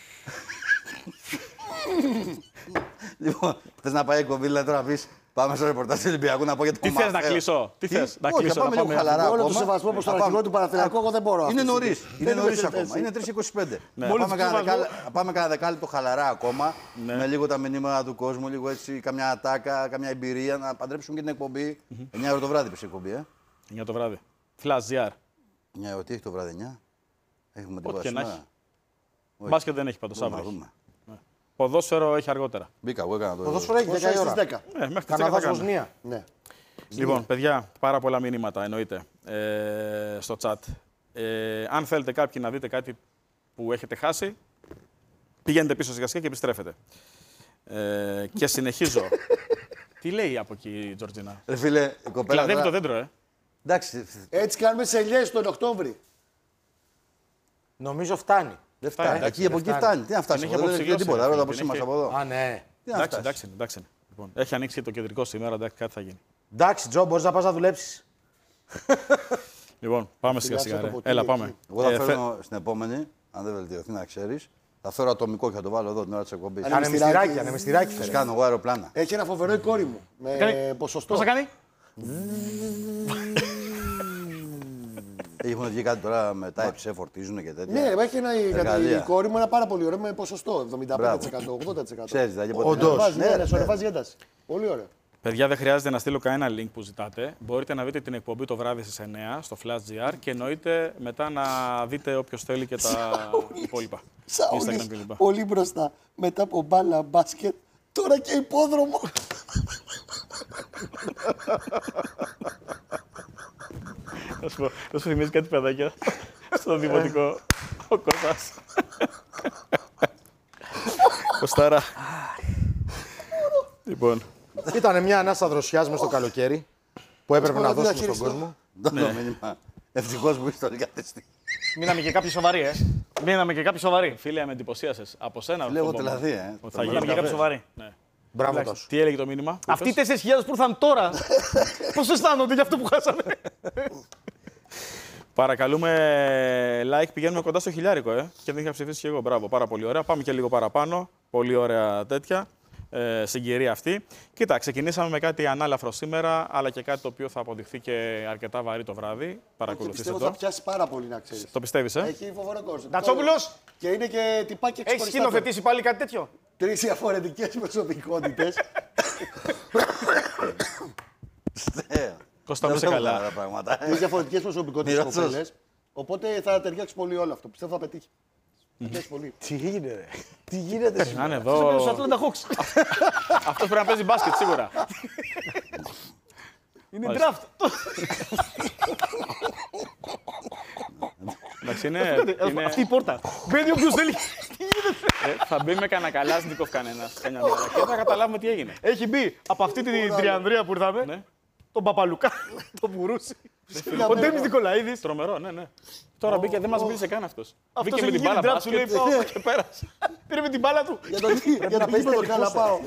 Λοιπόν, θες να πάει εκπομπή, δηλαδή τώρα πεις. Πάμε στο ρεπορτάζ του Ολυμπιακού να πω για το Τι θες να κλείσω? Τι θες να κλείσω? Πάμε λίγο χαλαρά. Όλο το σεβασμό προς τον αρχηγό του Παναθηναϊκού, εγώ δεν μπορώ. Είναι νωρίς ακόμα. Είναι 3:25. Πάμε κανένα δεκάλεπτο χαλαρά ακόμα. Με λίγο τα μηνύματα του κόσμου, λίγο έτσι, καμιά ατάκα, καμιά εμπειρία. Να παντρέψουμε και την εκπομπή. 9 ώρα το βράδυ πες η εκπομπή. 9 το βράδυ. Flash GR. 9 ώρα, τι έχει το βράδυ, 9. Έχουμε Ό,τι και να έχει. Όχι. Μπάσκετ δεν έχει πάντως αύριο. Ποδόσφαιρο έχει αργότερα. Μπήκα, εγώ έκανα το. Ποδόσφαιρο έχει 10 η ώρα. Μέχρι Καναδάς τις 10 Βοσνία. Ναι. Λοιπόν, παιδιά, πάρα πολλά μηνύματα εννοείται στο chat. Αν θέλετε κάποιοι να δείτε κάτι που έχετε χάσει, πηγαίνετε πίσω σιγά σιγά και επιστρέφετε. Και συνεχίζω. Τι λέει από εκεί η Τζορτζίνα? Φίλε, η κοπέλα. Κλαδεύει το δέντρο, Εντάξει. Έτσι κάνουμε σε ελιές τον Οκτώβρη. Νομίζω φτάνει. Δεν φτάνει. Εκεί από εκεί φτάνει. Τι να φτάσει? Δεν έχει τίποτα. Ρώτα πώς είμαστε από εδώ. Α, ναι. Εντάξει. Λοιπόν, έχει ανοίξει και το κεντρικό σήμερα, εντάξει, κάτι θα γίνει. Εντάξει, Τζο, μπορείς να πας να δουλέψεις. Λοιπόν, πάμε σιγά σιγά. Έλα, πάμε. Εγώ θα φέρω στην επόμενη, αν δεν βελτιωθεί να ξέρεις. Θα φέρω ατομικό και θα το βάλω εδώ την ώρα της εκπομπής. Ανεμιστηράκι. Σας κάνω εγώ αεροπλάνα. Έχει ένα φοβερό η κόρη μου. Με ποσοστό. Πώς θα κάνει? Έχουν βγει κάτι τώρα με Type-C, φορτίζουν και τέτοια. Ναι, έχει η κόρη μου ένα πάρα πολύ ωραίο με ποσοστό. 75%, 80%. Ξέρεις, δηλαδή. Όντως. Ναι, σου ανεβάζει ένταση. Πολύ ωραίο. Παιδιά, δεν χρειάζεται να στείλω κανένα link που ζητάτε. Μπορείτε να δείτε την εκπομπή το βράδυ στις 9 στο Flash GR και εννοείται μετά να δείτε όποιος θέλει και τα υπόλοιπα. Σαούλης, πολύ μπροστά. Μετά από μπάλα, μπάσκετ, τώρα και υπόδρομο. Θα σου θυμίζει κάτι παιδάκια στο δημοτικό. Ο Κώστας. Κωστάρα. Λοιπόν. Ήταν μια ανάσα δροσιάς μες στο καλοκαίρι που έπρεπε να δώσουμε στον κόσμο. Το μήνυμα. Ευτυχώς που είσαι το δικατεστή. Μείναμε και κάποιοι σοβαροί, Μείναμε και κάποιοι σοβαροί. Φίλε, με εντυπωσίασες. Από σένα Λέω φοβόμουν. δηλαδή, Ότι θα Μείναμε γίνει και κάποιοι σοβαροί. Ναι. Μπράβο τόσο. Τι έλεγε το μήνυμα? που Αυτοί οι είπες? 4.000 που ήρθαν τώρα, πώς αισθάνονται για αυτό που χάσαμε? Παρακαλούμε like, πηγαίνουμε κοντά στο χιλιάρικο, και δεν είχα ψηφίσει και εγώ. Μπράβο, πάρα πολύ ωραία. Πάμε και λίγο παραπάνω. Πολύ ωραία τέτοια συγκυρία αυτή. Κοίτα, ξεκινήσαμε με κάτι ανάλαφρο σήμερα, αλλά και κάτι το οποίο θα αποδειχθεί και αρκετά βαρύ το βράδυ. Παρακολουθήστε Πιστεύω το. θα πιάσει πάρα πολύ, να ξέρεις. Το πιστεύεις, Έχει φοβερό κόσμο. Νατσόπουλος, Και είναι και τυπάκι έχεις ξεχωριστά. σκηνοθετήσει πάλι κάτι τέτοιο? 3 διαφορετικές προσωπικότητες. Κώστα, είσαι καλά. Τα πράγματα. 3 διαφορετικές προσωπικότητες Μοιράσου. κοπέλες. Οπότε θα ταιριάξει πολύ όλο αυτό. Πιστεύω θα πετύχει. Θα πιάσει πολύ. Τι έγινε, ρε. Τι γίνεται Να σήμερα. είναι Στους εδώ. Atlanta Hawks. Αυτός πρέπει να παίζει μπάσκετ σίγουρα. Είναι draft. Εντάξει, είναι. Αυτή η πόρτα. Μπαίνει όποιος θέλει. Θα μπει με κανένα καλάσνικοφ κανένας καμιά μέρα και θα καταλάβουμε τι έγινε. Έχει μπει από αυτή την τριανδρία που ήρθαμε, Ναι. τον Παπαλουκά, τον Μπουρούση, ο Ντέμις Νικολαίδης. Τρομερό, ναι. Τώρα μπήκε, δεν μας μίλησε καν αυτός. Αυτός Μπήκε με έχει την μπάλα γίνει draft, σου λέει, μπάσκετ πάω. και πέρασε. Πήρε με την μπάλα του. Για να παίζει το καλά πάω.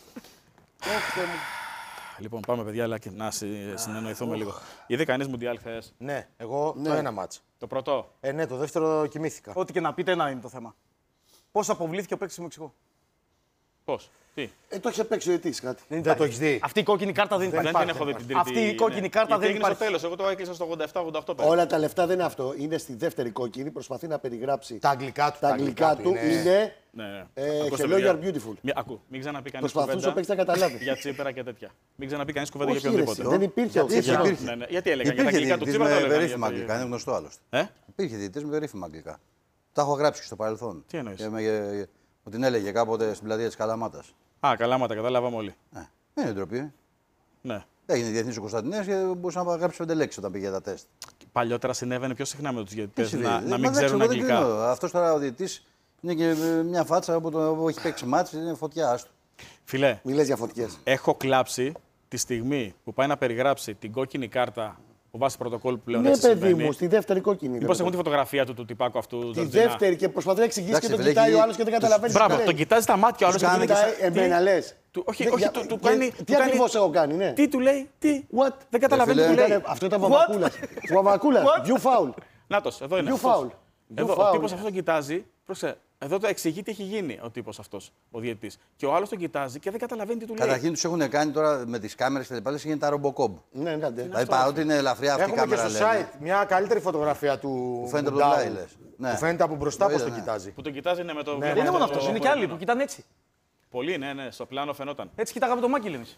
Λοιπόν, πάμε παιδιά, αλλά και να συνεννοηθούμε λίγο. Είδε κανείς Μουντιάλ χθες? Ναι, εγώ το ένα μάτς. Το πρώτο. Ναι, το δεύτερο κοιμήθηκα. Ό,τι και να πείτε, ένα είναι το θέμα. Πώς αποβλήθηκε ο παίκτης του Μεξικού? Πώς, τι? Το είχε παίξει ο Ετής κάτι. Δεν το έχεις δει. Αυτή η κόκκινη κάρτα δεν υπάρχει. Δεν την έχω δει την τρίτη. Αυτή η κόκκινη ναι. κάρτα Γιατί δεν έγινε στο υπάρχει. τέλος, εγώ το έκλεισα στο 87-88 πέρα. Όλα τα λεφτά δεν είναι αυτό. Είναι στη δεύτερη κόκκινη. Προσπαθεί να περιγράψει Τα αγγλικά του. τα αγγλικά του. Είναι Ναι. hello, Ακούστε, you παιδιά. are beautiful. Ακού, μην ξαναπεί κανείς Προσπαθούσε ο παίκτης να κουβέντα καταλάβει. για Τσίπρα και τέτοια. Μην ξαναπεί κανείς κουβέντα για Όχι, ρε, οποιονδήποτε. δεν υπήρχε ο Γιατί Τσίπρας. υπήρχε. Ναι. Γιατί έλεγα, για τα Υπήρχε αγγλικά του διαιτητής Τσίπρα το με έλεγα. περίφημα γιατί- αγγλικά, είναι γνωστό άλλωστε. Υπήρχε διαιτητής με περίφημα αγγλικά. Τα έχω γράψει και στο παρελθόν. Τι εννοείς? Μου την έλεγε κάποτε στην πλατεία της Καλαμάτας. Α, καλά, μα τα καταλάβαμε όλοι. Δεν είναι ντροπή. Ναι. Έγινε διεθνής ο Κωνσταντινέας και μπορούσε να γράψει 5 λέξεις όταν πήγε για τα τεστ. Παλιότερα συνέβαινε πιο συχνά με τους διαιτητές Τι να συμβαίνει? μην Μα εντάξει, ξέρουν εγώ δεν αγγλικά. κρίνω. Αυτός τώρα ο διαιτητής είναι και μια φάτσα που έχει παίξει μάτς, είναι φωτιά. Άστο. Φιλέ, Μιλές για φωτιές. έχω κλάψει τη στιγμή που πάει να περιγράψει την κόκκινη κάρτα που βάσει πρωτοκόλλου που πλέον Ναι, έτσι παιδί συμβαίνει. μου, στη δεύτερη κόκκινη. Μήπως έχουν τη φωτογραφία του τυπάκου αυτού. Τη Τζορτζινά. δεύτερη και προσπαθεί να εξηγήσει και Εντάξει, τον φίλε, κοιτάει έχει- ο άλλος και δεν καταλαβαίνει. τι Μπράβο, λέει. τον κοιτάζει τα μάτια ο άλλος και Τους του κάνει λέει. και Εμένα λες. Όχι, Δεν- του κάνει. Τι ακριβώς έχω κάνει, ναι. Τι του λέει, τι. What? Δεν καταλαβαίνει τι φίλε, του λέει. Αυτό ήταν Βαμβακούλας. Βαμβακούλας. You foul. Νάτος, εδώ είναι. You αυτός. foul. Εδώ, You ο foul. τύπος αυτό τον κοιτάζει. Πρόσεξε, εδώ το εξηγεί τι έχει γίνει ο τύπος αυτός, ο διαιτητής. Και ο άλλος τον κοιτάζει και δεν καταλαβαίνει τι του λέει. Καταρχήν τους έχουν κάνει τώρα με τις κάμερες και τα λοιπά, λες, γίνεται τα ρομποκόμπ. Ναι, ναι. Δηλαδή παρότι είναι ελαφριά αυτή η Έχουμε και κάμερα, στο λένε. site μια καλύτερη φωτογραφία του φαίνεται από το Μουντάου, πλάι, λες. Ναι. Που φαίνεται από μπροστά Το πώς είδα, το ναι. κοιτάζει. Που τον κοιτάζει είναι με το. Ναι, Δεν είναι ναι, μόνο το- αυτό, είναι και άλλοι που κοιτάνε έτσι. Πολύ, ναι, στο πλάνο φαινόταν. Έτσι κοιτάγαμε το Μάκη, εμείς.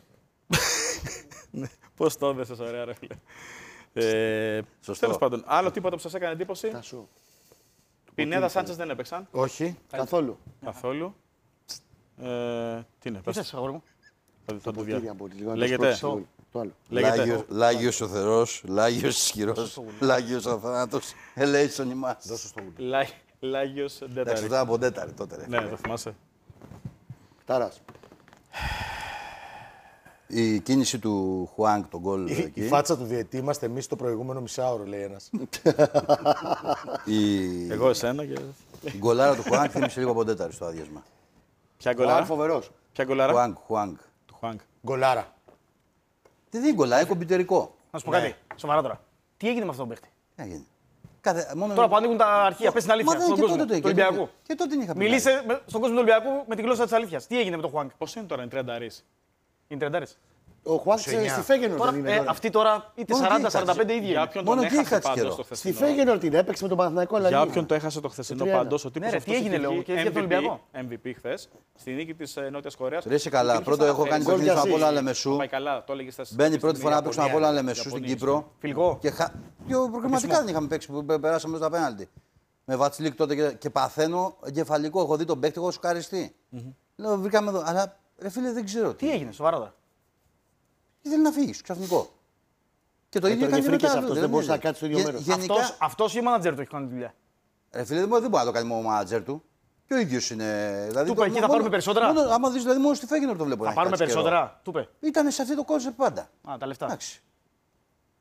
Πώς το έδεσες, ωραία, ρε φίλε. Σωστό. Τέλος πάντων, άλλο τίποτα που σας έκανε εντύπωση. Θα σου. Πινέδα Σάντσες δεν έπαιξαν Όχι. Καθόλου. καθόλου. Τι είναι, Τι πες. θες, αγόρι μου? Θα το Κύριε, δια... από τη λίγο να Λέγεται- το σπρώξει το άλλο. Λέγεται. Λάγιος ο Θεός, Λάγιος ισχυρός, Λάγιος ο θάνατος, ελέησον ημάς. Λάγιος Εντάξει, Ντέταρη. αυτό από τέταρτη τότε. ρε. Ναι, το θυμάσαι. Τάρας. Η κίνηση του Χουάνκ, τον γκολ Η εκεί. φάτσα του διαιτή είμαστε εμείς το προηγούμενο μισάωρο, λέει ένας. Η Εγώ εσένα και. η γκολάρα του Χουάνκ θύμισε λίγο από τέταρτη στο άδειασμα. Ποια Ο Άλ γκολάρα. φοβερός. Ποια γκολάρα. Χουάνκ. Του Χουάνκ. Γκολάρα. Δεν είναι γκολάρα, είναι κομπιουτερικό. Να σου πω κάτι, σοβαρά τώρα. Τι έγινε με αυτόν τον παίχτη? Τι να γίνει. Μόνο... Τώρα που ανοίγουν τα αρχεία, πες την αλήθεια. Μα δεν, Στον και κόσμο τότε του το είχε. Ολυμπιακού. Και τότε την είχα πει. Μιλήσε στον κόσμο του Ολυμπιακού με τη γλώσσα της αλήθειας. Τι έγινε με τον Χουάνκ? Πώς είναι τώρα, είναι τριανταρής. Είναι τρεντάρες. Ο Χουάνκ στη Φέγενορ Τώρα, δεν είναι. τώρα. αυτή τώρα είτε Μόνο 40-45 εκεί ίδια Για είναι. όποιον Μόνο τον εκεί έχασε είχα πάντως καιρό. το Στη χθεσινό. Φέγενορ την έπαιξε με τον Παναθηναϊκό. αλλά Για είναι. όποιον το έχασε το χθεσινό 30. πάντως, ο Ναι, τύπος ρε, αυτός τι έγινε, είχε λέω, βγει και για τον Ολυμπιακό. MVP χθες, στη νίκη της Νότιας Κορέας. Ρε είσαι καλά. Υπήρχε Πρώτο έχω σαν κάνει θέση. παιχνίδι στον Γκολ για Απόλλωνα Θα Λεμεσού. πάει καλά, το έλεγες χθες. Μπαίνει πρώτη φορά να παίξω στον Απόλλωνα Ιαπωνία, Λεμεσού στην Ιαπωνία, Κύπρο. Φιλικό. Και προγραμματικά δεν είχαμε παίξει που περάσαμε στα πέναλτι. Με Βατσλίκ τότε και παθαίνω εγκεφαλικό. Έχω δει τον παίκτη, έχω σοκαριστεί. Λέω βρήκαμε εδώ. Αλλά ρε φίλε δεν ξέρω Τι έγινε, σοβαρά τώρα? Ήθελε να φύγει ξαφνικό. Και το ίδιο Τώρα έκανε και γεφρίκες μετά. αυτός, δεν μπορούσε να κάτσει στο ίδιο μέρος. Γενικά, Αυτός ή ο μάνατζερ του έχει κάνει τη δουλειά? ρε φίλε δεν μπορεί να το κάνει μόνο ο μάνατζερ του. Και ο ίδιο είναι. Δηλαδή, Του είπε, εκεί θα πάρουμε περισσότερα. Άμα δει, δηλαδή μόνο στη Φέγγινορ το βλέπω. Θα πάρουμε περισσότερα, του είπε. Ήταν σε αυτό το κόνσεπτ πάντα. Α, τα λεφτά. Εντάξει.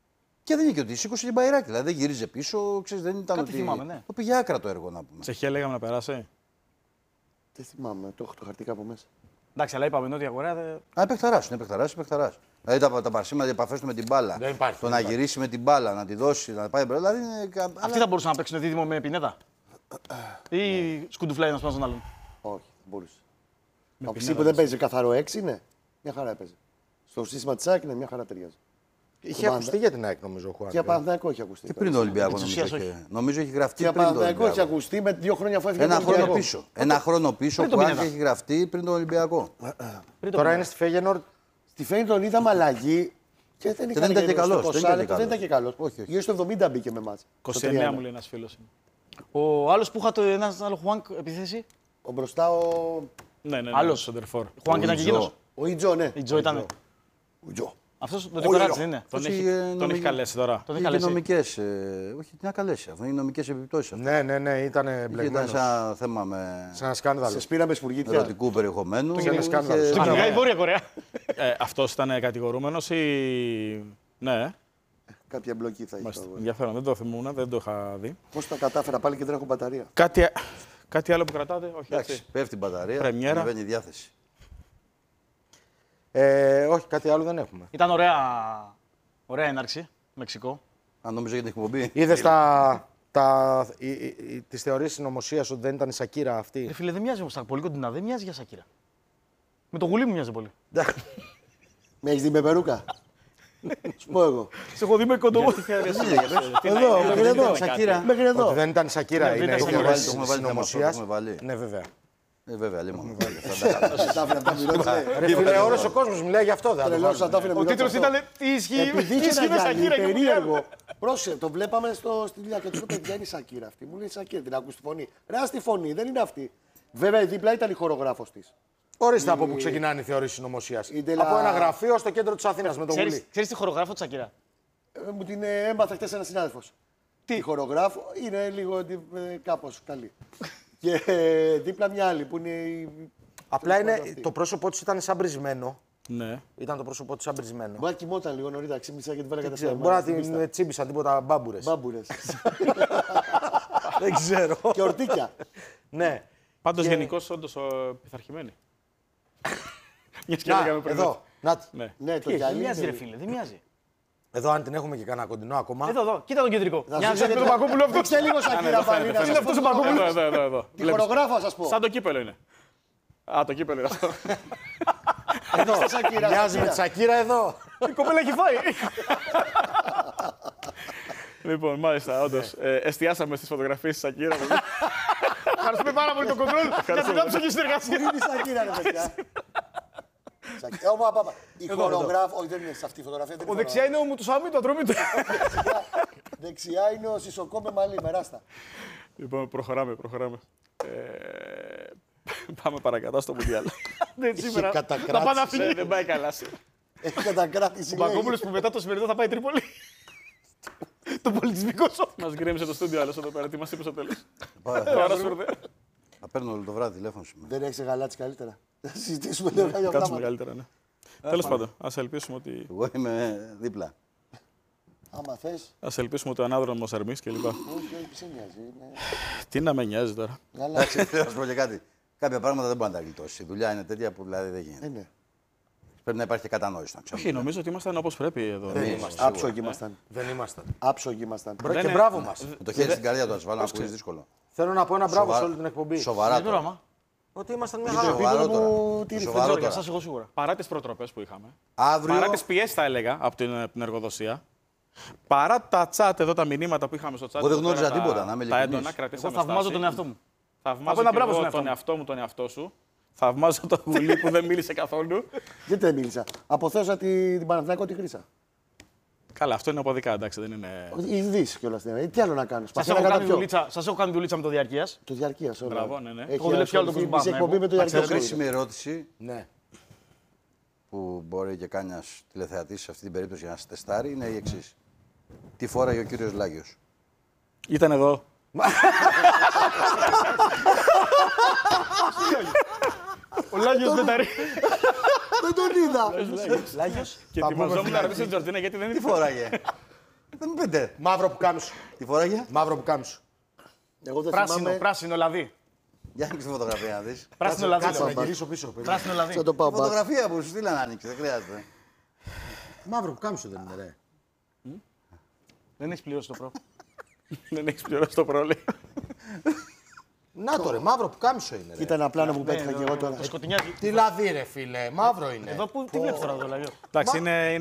Και δεν είναι και ότι σήκωσε και μπαϊράκι. Δηλαδή δεν γύριζε πίσω, ξέρεις, δεν ήταν Κάτι ότι. θυμάμαι, ναι. Το πήγε άκρα το έργο να πούμε. Τσεχία λέγαμε να περάσει. Δεν θυμάμαι, το έχω το χαρτί κάπου μέσα. Εντάξει, αλλά είπαμε Νότια Κορέα. Α, παιχταράς, είναι παιχταράς. Δηλαδή τα παρσίματα, οι επαφές του με την μπάλα. Δεν υπάρχει, Το δεν να γυρίσει με την μπάλα, να τη δώσει, να πάει μπροστά. Δηλαδή είναι... Αυτοί θα μπορούσαν να παίξουν δίδυμο με Πινέτα. Ή σκουντουφλάει ένα πάνω στον άλλον. Όχι, δεν μπορούσε. Ο Ψή που δεν παίζει καθαρό 6 είναι, μια χαρά έπαιζε. Στο σύστημα τη ΑΕΚ είναι μια χαρά ταιριάζει. Είχε ακουστεί για την ΑΕΚ νομίζω ο Χουάν. Και Παναθηναϊκό έχει ακουστεί. Και πριν το Ολυμπιακό νομίζω έχει γραφτεί. Και πριν το Παναθηναϊκό έχει Ολυμπιακό. ακουστεί με 2 χρόνια αφού έφυγε. Ένα χρόνο πίσω που έχει γραφτεί πριν τον Ολυμπιακό. Τώρα είναι στη Φέγενορντ. Στη Φέγενορντ τον είδαμε αλλαγή και δεν ήταν και καλός. Δεν ήταν και καλός. Γύρω στο 70 μπήκε με μάτς. 29 μου λέει ένας φίλος. Ο άλλος που είχα ένα άλλο Χουάνκ επιθέση. Ο μπροστά ο. Ναι, Άλλος. Σεντερφόρ. Χουάνκ ήταν και εκείνος. Ο Ιτζο, ναι. Ιτζο ήταν. Ο Ιτζο. Αυτός το Τικοράτσι δεν είναι. Τον έχει καλέσει τώρα. Τον έχει Είχε καλέσει. νομικές. Όχι, τι να καλέσει. Αυτό είναι νομικές επιπτώσεις. Ναι, ήταν Ήταν μπλεγμένος. σαν θέμα με Σαν σκάνδαλο. Σε σπήραμε σπουργίτια. ερωτικού περιεχομένου. Είχε ένα σκάνδαλο. και- Στην Βόρεια Κορέα. Αυτός ήταν κατηγορούμενος ή. Ναι, Κάποια εμπλοκή θα είχε. μάλιστα. Ενδιαφέρον. Δεν το θυμούμαι, δεν το είχα δει. Πώς τα κατάφερα πάλι και δεν έχω μπαταρία. Κάτι άλλο που κρατάτε, όχι Εντάξει, έτσι. πέφτει η μπαταρία, Πρεμιέρα. ανεβαίνει η διάθεση. Όχι, κάτι άλλο δεν έχουμε. Ήταν ωραία έναρξη. Μεξικό. Αν νομίζω για την εκπομπή. Είδες τις θεωρίες συνωμοσίας ότι δεν ήταν η Σακύρα αυτή. Ρε φίλε, δεν μοιάζει όμως πολύ κοντινά. Δεν μοιάζει για Σακύρα. Με το γουλί μου μοιάζει πολύ. Με έχεις δει με περούκα. Σου πω εγώ. Σε έχω δει με κοντό. Εδώ, μέχρι εδώ. Σακύρα. Μέχρι εδώ. Ότι δεν ήταν η Σακύρα, Ναι, δεν είναι ήταν οι Σακύρα. θεωρίες Το έχουμε βάλει θέμα αυτό, το συνωμοσίας. έχουμε βάλει. Ναι, βέβαια. Βέβαια, λίγο. Τα άφηνα τα μυρώτια. Ρε φίλε, όλος ο κόσμος μιλάει γι' αυτό, δεν θα το Τρελός, θα βάλουμε. τα άφηνα Ο μυρώτια τίτλος αυτό. ήταν Τι ισχύει Επειδή τι είχε ισχύει με ένα γυαλί Σακύρα και περίεργο. Πρόσεχε, το βλέπαμε στη δουλειά και του λέω: Παιδιά, είναι η Σακύρα αυτή. Μου λέει Σακύρα, την ακούς τη φωνή. Ρε, ας τη φωνή, δεν είναι αυτή. Βέβαια, η δίπλα ήταν η χορογράφος της. Ορίστε από πού ξεκινάνε οι θεωρίες συνωμοσίας. η Ντελα- Από ένα γραφείο στο κέντρο της Αθήνας με το γουλί. Ξέρεις τη χορογράφο της Σακύρα. Μου την έμαθε χτες ένας συνάδελφος. Τι χορογράφο είναι λίγο κάπως καλή. Και δίπλα μια άλλη που είναι η. Απλά είναι, αυτή. το πρόσωπό της ήταν σαν μπρισμένο. Ναι. Ήταν το πρόσωπό της σαν μπρισμένο. Μπορεί να κοιμόταν λίγο νωρίτερα, ξύπνησα και την βάλα κατά Μπορεί να την τσίμπησαν τίποτα μπάμπουρες. Μπάμπουρες. Δεν ξέρω. Και ορτίκια. Ναι. Πάντως γενικώς όντως πειθαρχημένη. Μια και Να, λέγαμε πριν. εδώ. Νάτι. Ναι. Ναι, το Δεν γυαλί. μοιάζει, ρε είναι- φίλε, δεν μοιάζει. Εδώ, αν την έχουμε και κανένα κοντινό ακόμα. Εδώ, κοίτα τον κεντρικό. Θα Μοιάζει σου με πω τον γιατί- Πακόπουλο αυτό. Δείξτε λίγο Σακύρα πάλι. να σας πω τον Πακόπουλο. Εδώ. Τη χορογράφο, σας πω. Σαν το κύπελο είναι. Α, το κύπελο είναι αυτό. Εδώ, Σακύρα. Μοιάζει με τη Σακύρα εδώ. Η κοπέλα έχει φάει. Λοιπόν, μάλιστα, όντως. Εστιάσαμε στις φωτογραφίες της Σακύρα. Ευχαριστούμε πάρα πολύ τον κοντρόλ για την άψογη συνεργασία. Είναι η Σακύρα, ρε παιδιά. Η χορογράφο, όχι δεν είναι σε αυτή η φωτογραφία. δεν Ο είναι δεξιά είναι ο Μουτουσάμι, το ατρόμητο. Δεξιά είναι ο Σισοκό με μαλλί, με ράστα. Λοιπόν, προχωράμε. Πάμε παρακάτω στο Μουντιάλ. Δεν σήμερα. κατακράτηση. Θα πάνε να φύγει. Δεν πάει καλά σήμερα. Έχει κατακράτηση. Ο Πακόπουλος που μετά το σημερινό θα πάει Τρίπολη. Το πολιτισμικό σοκ. Μας γκρέμισε το στούντιο άλλος εδώ πέρα. Τι μας είπε στο τέλος. Θα παίρνω όλο το βράδυ τηλέφωνο σήμερα. Δεν έχεις γαλάτσι καλύτερα. Θα συζητήσουμε λίγο για Κάτσουμε πράγματα. καλύτερα, ναι. Τέλος πάντων, ας ελπίσουμε ότι. Εγώ είμαι δίπλα. Άμα θες, Ας ελπίσουμε ότι ο ανάδρομος Ερμής κλπ. όχι, σε νοιάζει. είναι- Τι να με νοιάζει τώρα. Εντάξει, θέλω να σου πω και κάτι. Κάποια πράγματα δεν μπορεί να τα γλιτώσει. Η δουλειά είναι τέτοια που δηλαδή δεν γίνεται. Ναι. Πρέπει να υπάρχει και κατανόηση. να ξέρουμε. Όχι, νομίζω ότι ήμασταν όπως πρέπει εδώ. Δεν είμαστε. σίγουρα. Άψογοι ήμασταν. Δεν ήμασταν. Άψογοι ήμασταν. Και μπράβο μας. Με το χέρι στην καρδιά του ασφάλου, να ακούσει δύσκολο. Θέλω να πω ένα μπράβο Σοβα- σε όλη την εκπομπή. Σοβαρά Δεν τώρα. τώρα, Ότι ήμασταν μια Το χαρά. σοβαρό επίπεδο τώρα. που Το τήρησε. σοβαρό Δεν ξέρω για τώρα. εσάς, εγώ σίγουρα. Παρά τις προτροπές που είχαμε. Αύριο. Παρά τις πιέσεις, θα έλεγα, από την εργοδοσία. Παρά τα chat εδώ, τα μηνύματα που είχαμε στο chat. Εγώ δεν εδώ πέρα, γνώριζα τα- τίποτα, να είμαι Τα ειλικρινής. έντονα κρατήσαμε. Εγώ θαυμάζω στάση. τον εαυτό μου. Θαυμάζω Από ένα και μπράβο εγώ στον τον εαυτό εαυτό μου, τον εαυτό σου. Θαυμάζω τον Γουλή που δεν μίλησε καθόλου. Γιατί δεν μίλησα. Αποθέωσα την Παναθηναϊκό τη Χρύσα. Καλά, αυτό είναι αποδικά, εντάξει, δεν είναι. Ειδείς κιόλας. Τι άλλο να κάνω. Σας Σπαθιά έχω να κάνω κάνει πιο. δουλίτσα- σας έχω κάνει δουλίτσα με το διαρκείας. Το διαρκείας όλα. Μπράβο, ναι, ναι. Έχει Έχω δουλέψει κι άλλο το ασχοληθεί Κοσμοπάνο, σε εκπομπή με το Ξέρεις, διαρκείο. κρίσιμη ερώτηση Ναι. που μπορεί και κάνει ένα τηλεθεατή σε αυτή την περίπτωση να σε τεστάρει είναι η εξής. Τι φόραγε ο κύριος Λάγιος. Ήταν εδώ. Ο Λάγιος Μπεταρή. Δεν τον είδα. Λάγιος. Και ετοιμαζόμουν να ρωτήσω την Τζορτίνα γιατί δεν είναι. Τι φόραγε. Δεν μου πείτε. Μαύρο πουκάμισο. Τι φοράγε? Μαύρο πουκάμισο. Εγώ δεν Πράσινο, θυμάμαι. πράσινο λαδί. Για άνοιξε τη φωτογραφία να δεις. Πράσινο λαδί. Κάτσε να λέω. γυρίσω πίσω. παιδί. Πράσινο λαδί. Θα το πάω back. Φωτογραφία που σου στείλα να ανοίξει, δεν χρειάζεται. Μαύρο πουκάμισο δεν είναι, ρε. Δεν έχει πληρώσει το προ. Δεν έχει πληρώσει το πρόβλημα. Να το ρε, μαύρο πουκάμισο είναι. Ρε. Κοίτα ένα πλάνο που πέτυχα και εγώ τώρα. Το σκοτεινιάκι. Τι λαδί, ρε φίλε, μαύρο είναι. Εδώ που, τι βλέπεις τώρα το λαδί. Εντάξει, είναι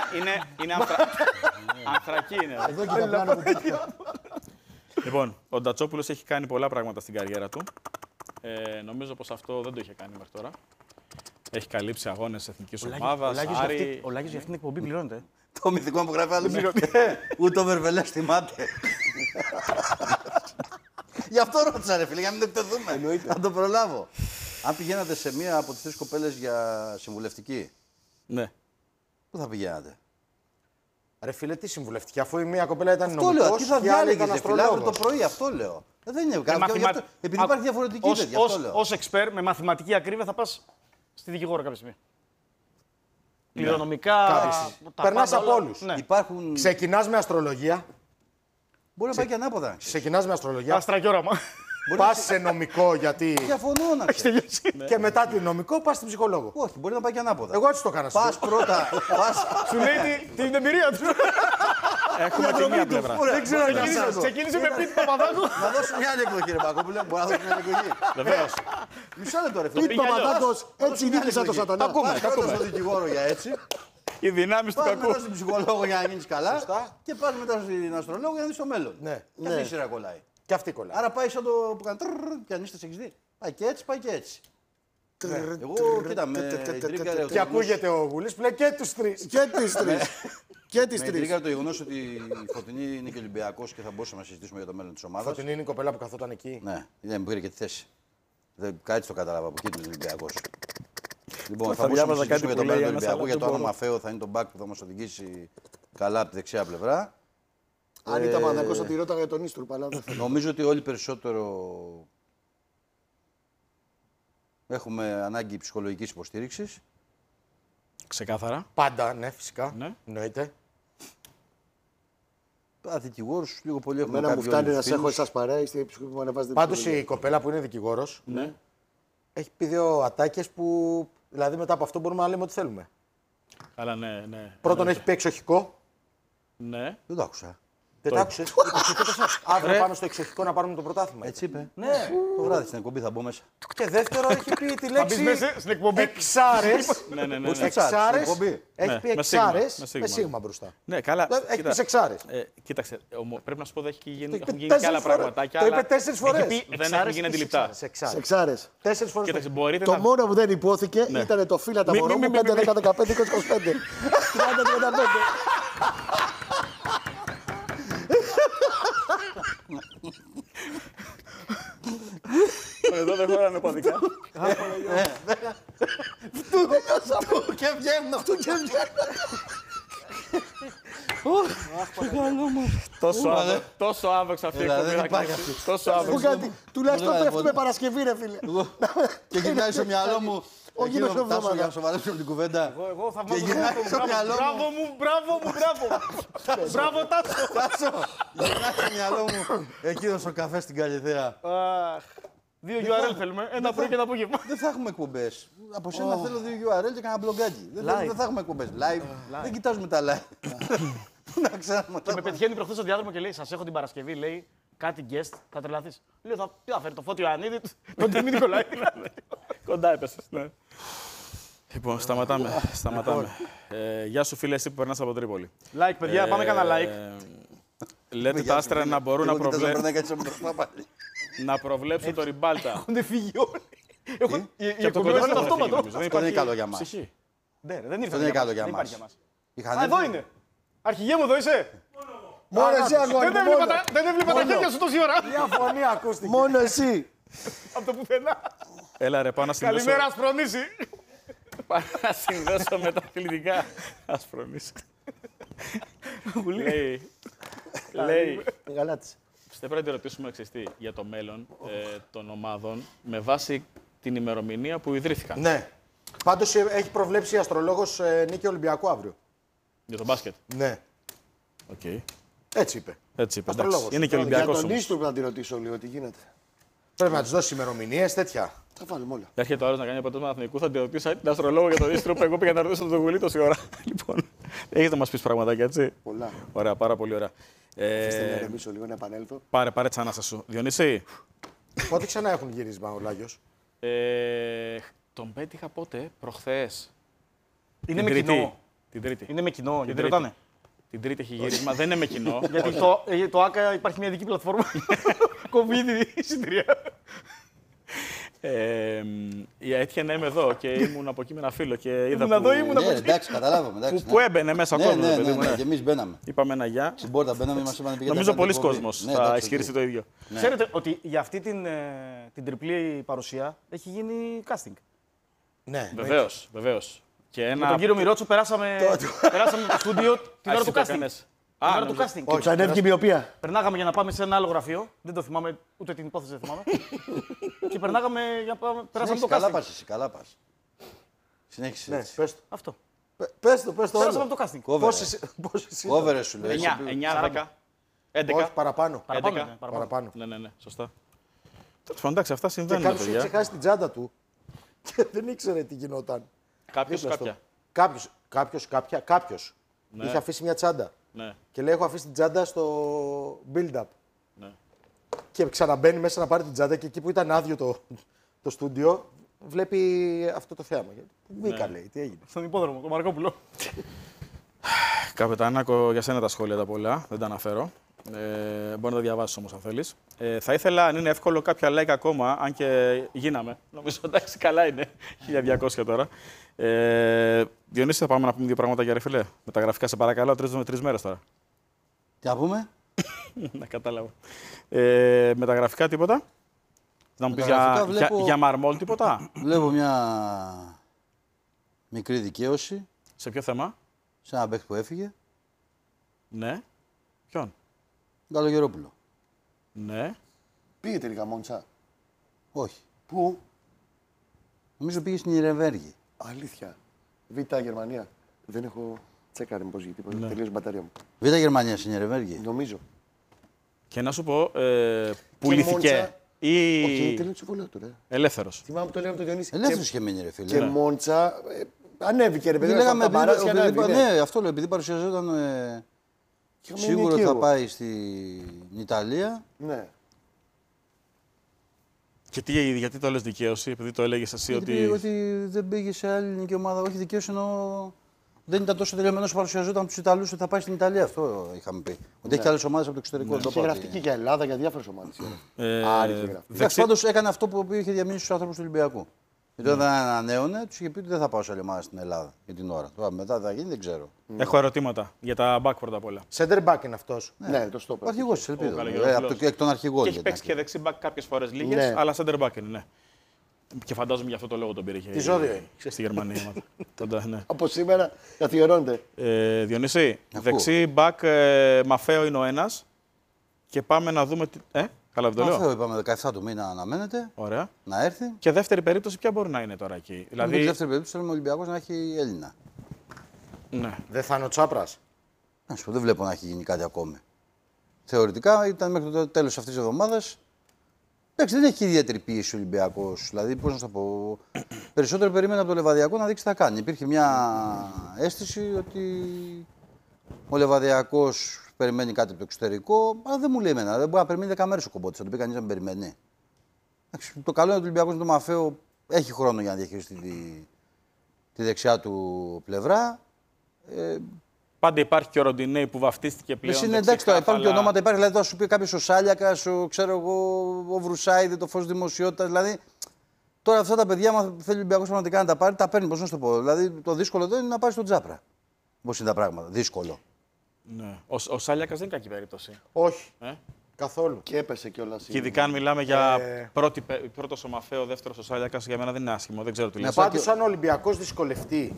ανθρακή είναι. Εδώ και τα πλάνο που πέτυχα. Λοιπόν, ο Ντατσόπουλος έχει κάνει πολλά πράγματα στην καριέρα του. Νομίζω πως αυτό δεν το είχε κάνει μέχρι τώρα. Έχει καλύψει αγώνες εθνικής ομάδας. Ο Λάκης για αυτήν την εκπομπή πληρώνεται. Το μυθικό που γράφει άλλο. Ούτε ο Βερβελές θυμάται. Γι' αυτό ρώτησα ρε φίλε, για να μην το εκτεθούμε. Να το προλάβω. Αν πηγαίνατε σε μία από τις 3 κοπέλες για συμβουλευτική, Ναι. πού θα πηγαίνατε? Ρε φίλε, τι συμβουλευτική, αφού η μία κοπέλα ήταν Αυτό λέω, τι νομικός θα και η άλλη διάλεγες ήταν ρε φίλε, αύριο το αστρολόγος. πρωί, αυτό λέω. Δεν είναι κάποιο, επειδή υπάρχει διαφορετική τέτοια, αυτό λέω. Ως εξπέρ, με μαθηματική ακρίβεια θα πας στη δικηγόρο κάποια στιγμή. Κληρονομικά. τα Περνάς πάντα από όλα. όλους. Ναι. Υπάρχουν... Ξεκινάς με αστρολογία. Μπορεί να πάει και ανάποδα. Ξεκινάς με αστρολογία. Άστρα και όραμα. Πας σε νομικό γιατί. Διαφωνώ να ξέρεις. Και μετά την νομικό πας στην ψυχολόγο. Όχι, μπορεί να πάει και ανάποδα. Εγώ έτσι το έκανα. Πας πρώτα. Σου λέει την εμπειρία του. Έχουμε τη μία πλευρά. Δεν ξέρω για εσάς. Ξεκίνησε με Πίτη Παπαδάκου. Να δώσω μια άλλη εκδοχή, ρε Πακόπουλε. Μπορεί να δώσω μια άλλη εκδοχή. Βεβαίως. Μισό λεπτό, ρε φίλε. Πίτ Παπαδάκος, έτσι νίκησα το σατανά. Πας πρώτα στον δικηγόρο για έτσι. Οι δυνάμεις του Πας κακού. μετά στον ψυχολόγο για να γίνεις καλά. Και πας μετά στην αστρολόγο για να δεις το μέλλον. Ναι. Και αυτή η σειρά κολλάει. Και αυτή κολλάει. Άρα πάει σαν το που κάνει τρρρρ και αν είστε σε εξδί. Πάει και έτσι, πάει και έτσι. Εγώ κοίτα με τρίγκαρε. Και ακούγεται ο Γουλής που λέει και τους τρεις. Και τις τρεις. Και τις Με τρεις. τρίγκαρε το γεγονός ότι η Φωτεινή είναι και Ολυμπιακός και θα μπορούσαμε να συζητήσουμε για το μέλλον της ομάδας. Φωτεινή είναι η κοπέλα που καθόταν εκεί. Ναι, δεν μου πήρε και τη θέση. Κάτι το κατάλαβα από εκεί του Ολυμπιακός. Λοιπόν, θα μπορούσαμε να διάβαζα συζητήσουμε κάτι για το που λέει μέλλον του ένας, Ολυμπιακού, αλλά για το δεν όνομα Φέο θα είναι το back που θα μας οδηγήσει καλά από τη δεξιά πλευρά. Αν ήταν Παναθηναϊκός θα τη ρώταγα για τον Ίστρου, αλλά δεν θέλω. Νομίζω ότι όλοι περισσότερο έχουμε ανάγκη ψυχολογικής υποστήριξης. Ξεκάθαρα. Πάντα, ναι, φυσικά. Ναι. Εννοείται. Δικηγόρους λίγο πολύ έχουμε Εμένα μου κάποιοι φτάνει όλοι να τους σε έχω φίλους. εσάς παρέα, είστε οι ψυχοί που μου ανεβάζετε. Πάντως η κοπέλα που είναι δικηγόρος έχει πει 2 ατάκες που. Δηλαδή μετά από αυτό μπορούμε να λέμε ό,τι θέλουμε. Αλλά ναι. Πρώτον έχει πει εξοχικό. Ναι. Δεν το άκουσα. Δεν το άκουσες. Αύριο πάμε στο εξοχικό να πάρουμε το πρωτάθλημα. Έτσι είπε. Ναι. Το βράδυ στην εκπομπή θα μπω μέσα. Και δεύτερο έχει πει τη Θα μπεις λέξη. μέσα στην εκπομπή. Εξάρες. Ναι. Εξάρες. εκπομπή. Έχει πει με σίγμα, εξάρες με με σίγμα. σίγμα μπροστά. Ναι, καλά. Έχει Κοίτα, πει εξάρες. Κοίταξε, πρέπει να σου πω ότι έχουν είπε γίνει και 4 άλλα φορές. πραγματάκια. Το είπε αλλά 4 φορές. δεν έχουν γίνει αντιληπτά. Σε εξάρες. Εξάρες. 4 φορές. Κοίταξε, μπορείτε Το να. μόνο που δεν υπόθηκε ήταν το φύλατα μωρό μου 5, 10, 15, 20, 25. 30, 35. Εδώ δεν χωράνε παδικά. Και βγαίνω. Τόσο άβεξα αυτή η Έλα, εκπομπή. δεν θα υπάρχει κάνει. αυτή. Τόσο Μου άβεξα. κάτι, τουλάχιστον Βγάλε πέφτουμε πόδι. Παρασκευή, ρε φίλε. Και γυρνάει στο μυαλό μου. Ο Εκείνο Γίνος Τάσο, εβδομάδα. για να σοβαρέψουμε την κουβέντα. Εγώ θα Και γυρνάει στο μυαλό Μπράβο μου. μου, μπράβο μου, μπράβο. Μπράβο, Τάσο. Τάσο, γυρνάει στο μυαλό μου. Εκείνο ο καφέ στην Καλυθέα. Αχ, 2 URL θέλουμε, ένα πρωί και ένα απόγευμα. Δεν θα έχουμε εκπομπές. Από σένα θέλω 2 URL και κανένα μπλογκάκι. Δεν θα έχουμε εκπομπές. Live. Δεν κοιτάζουμε τα live. Να ξέρουμε. Και με πετυχαίνει προχθές στο διάδρομο και λέει: Σας έχω την Παρασκευή, λέει κάτι guest, θα τρελαθείς. Λέω: Τι θα φέρει, το Φώτιο Ιωαννίδη, τον Τιμή Νικολάη. Κοντά έπεσες, ναι. Λοιπόν, σταματάμε. Γεια σου φίλε, εσύ που περνάς από Τρίπολη. Like, παιδιά, πάμε κανένα like. Λέτε τα άστρα να μπορούν να προβλέψουν το Ριμπάλτα. Έχουν φύγει όλοι. Η Και από το εκπομπή είναι κοντά αυτόματο. δεν Αυτό δεν είναι καλό για μας. ψυχή. Ναι, δεν ήρθε. Αυτό δεν είναι καλό για Δεν υπάρχει μας. Α, εδώ είναι. Αρχηγέ μου, εδώ είσαι. Μόνο εσύ, αγόρι μου, μόνο. Δεν έβλεπα τα χέρια σου τόση ώρα. Μια φωνή ακούστηκε. Μόνο εσύ. Από το πουθενά. Έλα ρε, πάω να συνδέσω. Καλημέρα, Ασπρονίση. Πάω να συνδέσω με τα αθλητικά. Ασπρονίση. Λέει, Καλά της. πρέπει να τη ρωτήσουμε εξαιστή για το μέλλον των ομάδων με βάση την ημερομηνία που ιδρύθηκαν. Ναι. Πάντως έχει προβλέψει η αστρολόγος νίκη Ολυμπιακού αύριο. Για το μπάσκετ. Ναι. Okay. Έτσι είπε. Έτσι είπε. Αστρολόγος. Είναι και Για Ολυμπιακός τον όμως. Νίστρο πρέπει να τη ρωτήσω λίγο τι γίνεται. Πρέπει να του δώσει ημερομηνίες τέτοια. Θα βάλουμε όλα. Έρχεται ο άλλος να κάνει αποτέλεσμα εθνικού, θα τη ρωτήσω την αστρολόγο για τον Νίστρο που εγώ πήγα να ρωτήσω τον Γουλή τόση ώρα. Λοιπόν, έχεις να μας πεις πραγματάκια, έτσι. Πολλά. Ωραία, πάρα πολύ ωραία. Αφήστε να ηρεμήσω λίγο, να επανέλθω. Πάρε τις ανάσες σου. Διονύση. Πότε ξανά έχουν γύρισμα ο Λάγιος? Τον πέτυχα πότε, προχθές. Είναι με κοινό. Την Τρίτη. Είναι με κοινό, γιατί ρωτάνε. Την Τρίτη έχει γύρισμα, δεν είναι με κοινό. Γιατί το ΆΚΑ υπάρχει μια ειδική πλατφόρμα. Κοβίδι εισιτήρια. Έτυχε να είμαι εδώ και ήμουν από εκεί με ένα φίλο και είδα Ήμουν εδώ, ήμουν από εκεί. Εντάξει, καταλάβαμε. που έμπαινε μέσα ο κόσμος. Ναι, και εμείς μπαίναμε. Είπαμε ένα γεια. Στην πόρτα μπαίναμε, μας είπαν πήγαινε. Νομίζω πολλοί κόσμος θα ισχυριστεί το ίδιο. Ξέρετε ότι για αυτή την τριπλή παρουσία έχει γίνει casting. Ναι. Βεβαίως. Και Με τον κύριο Μιρότσο περάσαμε το στούντιο την ώρα του casting. Την ώρα του casting. Όχι, ανέβηκε η μοιοπία. Περνάγαμε για να πάμε σε ένα άλλο γραφείο. Δεν το θυμάμαι, ούτε την υπόθεση δεν θυμάμαι. Και περνάγαμε για να πάμε. Περάσαμε το Καλά casting. πας εσύ, καλά πας. Συνέχισε Ναι, έτσι. πες το. Αυτό. Πες το Περάσαμε όλο. από το casting. Πόσες Κόβερε σου λέει. 9, 10, 11. Όχι, παραπάνω. Παραπάνω. Ναι, σωστά. Τέλος πάντων, εντάξει, αυτά Και συμβαίνουν, κάποιος είχε παιδιά. ξεχάσει την τσάντα του και δεν ήξερε τι γινόταν. Κάποιος, κάποια. Κάποιος είχε αφήσει μια τσάντα. Ναι. Και λέει: έχω αφήσει την τσάντα στο build-up. Ναι. Και ξαναμπαίνει μέσα να πάρει την τσάντα και εκεί που ήταν άδειο το στούντιο, βλέπει αυτό το θέαμα. Μπήκα, λέει, τι έγινε. Στον υπόδρομο, το Μαρκόπουλο. Καπετανάκο, για σένα τα σχόλια τα πολλά, δεν τα αναφέρω. Μπορεί να τα διαβάσεις όμως αν θέλεις. Θα ήθελα, αν είναι εύκολο, κάποια like ακόμα, αν και γίναμε. Νομίζω, εντάξει, καλά είναι. 1200 τώρα. Διονύση, θα πάμε να πούμε δύο πράγματα για ρε φίλε. Με τα γραφικά, σε παρακαλώ, 3 μέρες τώρα. Τι να πούμε. Να κατάλαβα. Με τα γραφικά τίποτα. Να μου πεις για μαρμόλ τίποτα. Βλέπω μια μικρή δικαίωση Σε ποιο θέμα. σε ένα παίκτη που έφυγε. Ναι. Ποιον. Καλογερόπουλο. Ναι. Πήγε τελικά Μόντσα. Όχι. Πού? Νομίζω πήγε στην Ιρεβέργη. Αλήθεια. Β' Γερμανία. Δεν έχω τσέκαρε μήπως γιατί τελείωσε η μπαταρία μου. Β' Γερμανία στην Ιρεβέργη. Νομίζω. Και να σου πω, πουλήθηκε ή Όχι, τελείωσε το συμβόλαιο του, ρε. ελεύθερος. Θυμάμαι που το λέγαμε τον Διονύση. Ελεύθερος είχε μείνει, ρε φίλε. Και Μόντσα ανέβηκε, ρε παιδί. Λέγαμε, Παπαράς και ανέβηκε, ναι, αυτό λέω, επειδή παρουσιαζόταν σίγουρα θα πάει στην Ιταλία. Ναι. Και γιατί το λες δικαίωση, επειδή το έλεγες εσύ Ότι δεν πήγε σε άλλη ελληνική ομάδα. Όχι δικαίωση εννοώ. Δεν ήταν τόσο τελειωμένο όσο παρουσιαζόταν από του Ιταλού ότι θα πάει στην Ιταλία. Αυτό είχαμε πει. Ότι έχει και άλλες ομάδες από το εξωτερικό. Είχε γραφτεί και για Ελλάδα, για διάφορες ομάδες. Εντάξει, πάντως έκανε αυτό που είχε διαμείνει στους άνθρωπους του Ολυμπιακού. Γιατί όταν ανανέωνε, τους είχε πει ότι δεν θα πάω σε άλλη ομάδα στην Ελλάδα για την ώρα. Τώρα μετά θα γίνει, δεν ξέρω. Έχω ερωτήματα για τα back πρώτα απ' όλα. Center back είναι αυτός. Ναι, το στόπερ. Ο αρχηγός της Ελπίδας. Καλογερόπουλος. Εκ των αρχηγών. Και έχει παίξει και δεξί back κάποιες φορές λίγες, Ναι. αλλά center back είναι, ναι. Και φαντάζομαι για αυτό το λόγο τον πήρε. Τι ζώδιο είναι. Στη Γερμανία. Ναι. Από σήμερα καθιερώνεται. Διονύση, Ακούω. δεξί back Μαφέο είναι ο ένας. Και πάμε να δούμε. Καλά, δεν το λέω. Αυτό είπαμε 17 του μήνα αναμένεται Ωραία. να έρθει. Και δεύτερη περίπτωση, ποια μπορεί να είναι τώρα εκεί. Δηλαδή, τη δεύτερη περίπτωση θέλουμε ο Ολυμπιακός να έχει Έλληνα. Ναι. Δεν θα είναι ο Τσάπρας. Να σου πω, δεν βλέπω να έχει γίνει κάτι ακόμη. Θεωρητικά ήταν μέχρι το τέλος αυτής της εβδομάδας. Εντάξει, δεν έχει ιδιαίτερη πίεση ο Ολυμπιακός. Δηλαδή, πώς να το πω. Περισσότερο περίμενα από το Λεβαδιακό να δείξει τι θα κάνει. Υπήρχε μια αίσθηση ότι ο Λεβαδιακός περιμένει κάτι από το εξωτερικό, αλλά δεν μου λέει εμένα. Δεν μπορεί να περιμένει 10 μέρες ο Κομπότης. Θα το πει κανείς να μην περιμένει. Εντάξει, το καλό είναι ότι ο Ολυμπιακός με τον Μαφέο έχει χρόνο για να διαχειριστεί τη δεξιά του πλευρά. Πάντα υπάρχει και ο Ροντινέη που βαφτίστηκε πλέον. Είναι εντάξει, τώρα υπάρχουν και ονόματα. Υπάρχει δηλαδή, θα σου πει κάποιο ο Σάλιακα, ο Βρουσάιδη, το Φως Δημοσιότητας. Δηλαδή, τώρα αυτά τα παιδιά, αν θέλει ο Ολυμπιακός πραγματικά να τα πάρει, τα παίρνει. Πώς να σου το πω. Δηλαδή, το δύσκολο εδώ είναι να πάρει στον Τζάπρα. Πώς είναι τα πράγματα. Δύσκολο. Ναι. Ο Σάλιακας δεν είναι κακή περίπτωση. Όχι. Καθόλου. Και έπεσε κιόλα. Και ειδικά αν μιλάμε για πρώτο ο Μαφέο, δεύτερο ο Σάλιακας, για μένα δεν είναι άσχημο. Δεν ξέρω τι λες. Πάντως, αν ο Ολυμπιακός δυσκολευτεί,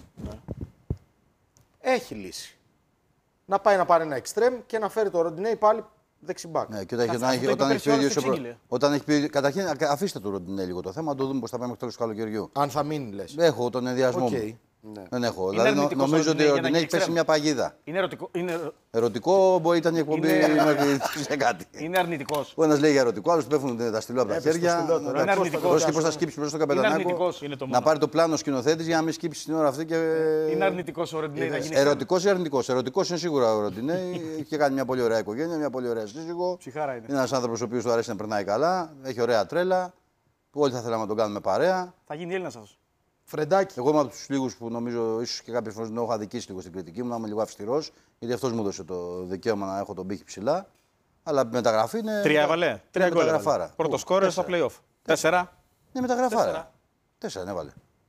έχει λύση. Να πάει να πάρει ένα εξτρέμ και να φέρει το Ροντινέη πάλι δεξιμπάκ. Ναι, και όταν έχει πει ο ίδιος. Όταν έχει πει. Καταρχήν, αφήστε το Ροντινέη λίγο το θέμα, να το δούμε πώς θα πάει μέχρι το τέλος του καλοκαιριού. Αν θα μείνει, λες. Έχω τον ενδιασμό μου. Ναι. Δεν έχω. Δηλαδή, νομίζω ότι ο Ροντινέη έχει πέσει μια παγίδα. Είναι ερωτικό. Ερωτικό μπορεί ήταν η εκπομπή σε κάτι. Είναι αρνητικό. Ο ένα λέει για ερωτικό, άλλο του πέφτουν τα στυλό από τα χέρια. Είναι αρνητικό. Και πώ θα σκύψει μπροστά στο καπετανάκο. Να πάρει το πλάνο σκηνοθέτη για να μην σκύψει την ώρα αυτή. Είναι αρνητικό ο Ροντινέη να γίνει. Ερωτικό ή αρνητικό. Ερωτικό είναι σίγουρα ο Ροντινέη. Έχει κάνει μια πολύ ωραία οικογένεια, μια πολύ ωραία σύζυγο. Ψυχάρα είναι. Είναι ένα άνθρωπο ο οποίο του αρέσει να περνάει καλά. Έχει ωραία τρέλα. Όλοι θα θέλαμε να τον κάνουμε παρέα. Θα γίνει Έλληνα αυτό. Φρεντάκι. Εγώ είμαι από του λίγου που νομίζω ίσω και κάποιε φορέ τον έχω αδικήσει λίγο στην κριτική μου, να είμαι λίγο αυστηρό, γιατί αυτό μου έδωσε το δικαίωμα να έχω τον πύχη ψηλά. Αλλά μεταγραφή είναι. 3 έβαλε. 3 γκολ. Πρώτο σκόρερ στα playoff. 4. Ναι, μεταγραφάρα. 4 έβαλε.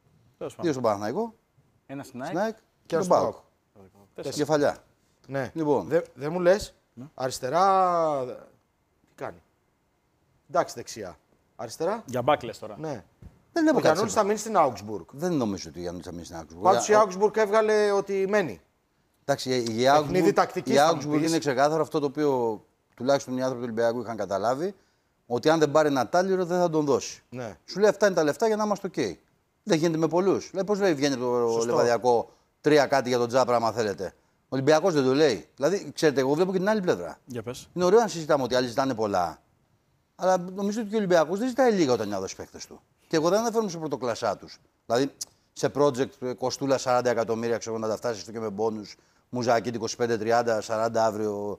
2 στον Παναθηναϊκό. Ένα στην ΑΕΚ Και στον ΠΑΟΚ. Κεφαλιά. Ναι. Λοιπόν. Δεν μου λες, αριστερά. Τι κάνει. Εντάξει, δεξιά. Αριστερά. Για μπάκλες τώρα. Ναι. Δεν Ο έχω Γιαννούλης θα μείνει στην Augsburg. Δεν νομίζω ότι ο Γιαννούλης θα μείνει στην Augsburg. Πάντως η Augsburg έβγαλε ότι μένει. Εντάξει, η Augsburg είναι ξεκάθαρο αυτό το οποίο τουλάχιστον οι άνθρωποι του Ολυμπιακού είχαν καταλάβει. Ότι αν δεν πάρει ένα τάλιρο δεν θα τον δώσει. Ναι. Σου λέει αυτά είναι τα λεφτά για να είμαστε OK. Δεν γίνεται με πολλού. Πώ λέει βγαίνει το Λεβαδιακό 3 κάτι για τον Τζάπρα, άμα θέλετε. Ο Ολυμπιακός δεν το λέει. Δηλαδή, ξέρετε, εγώ βλέπω και την άλλη πλευρά. Για πες. Είναι ωραίο να συζητάμε ότι άλλοι ζητάνε πολλά. Αλλά νομίζω ότι και ο Ολυμπιακός δεν ζητάει λίγα όταν νιώθει παίχτες του. Και εγώ δεν αναφέρομαι σε πρωτοκλασσά του. Δηλαδή, σε project κοστούλα 40 εκατομμύρια, ξέρω να τα φτάσει και με μπόνους, Μουζακίτη 25, 30, 40 αύριο.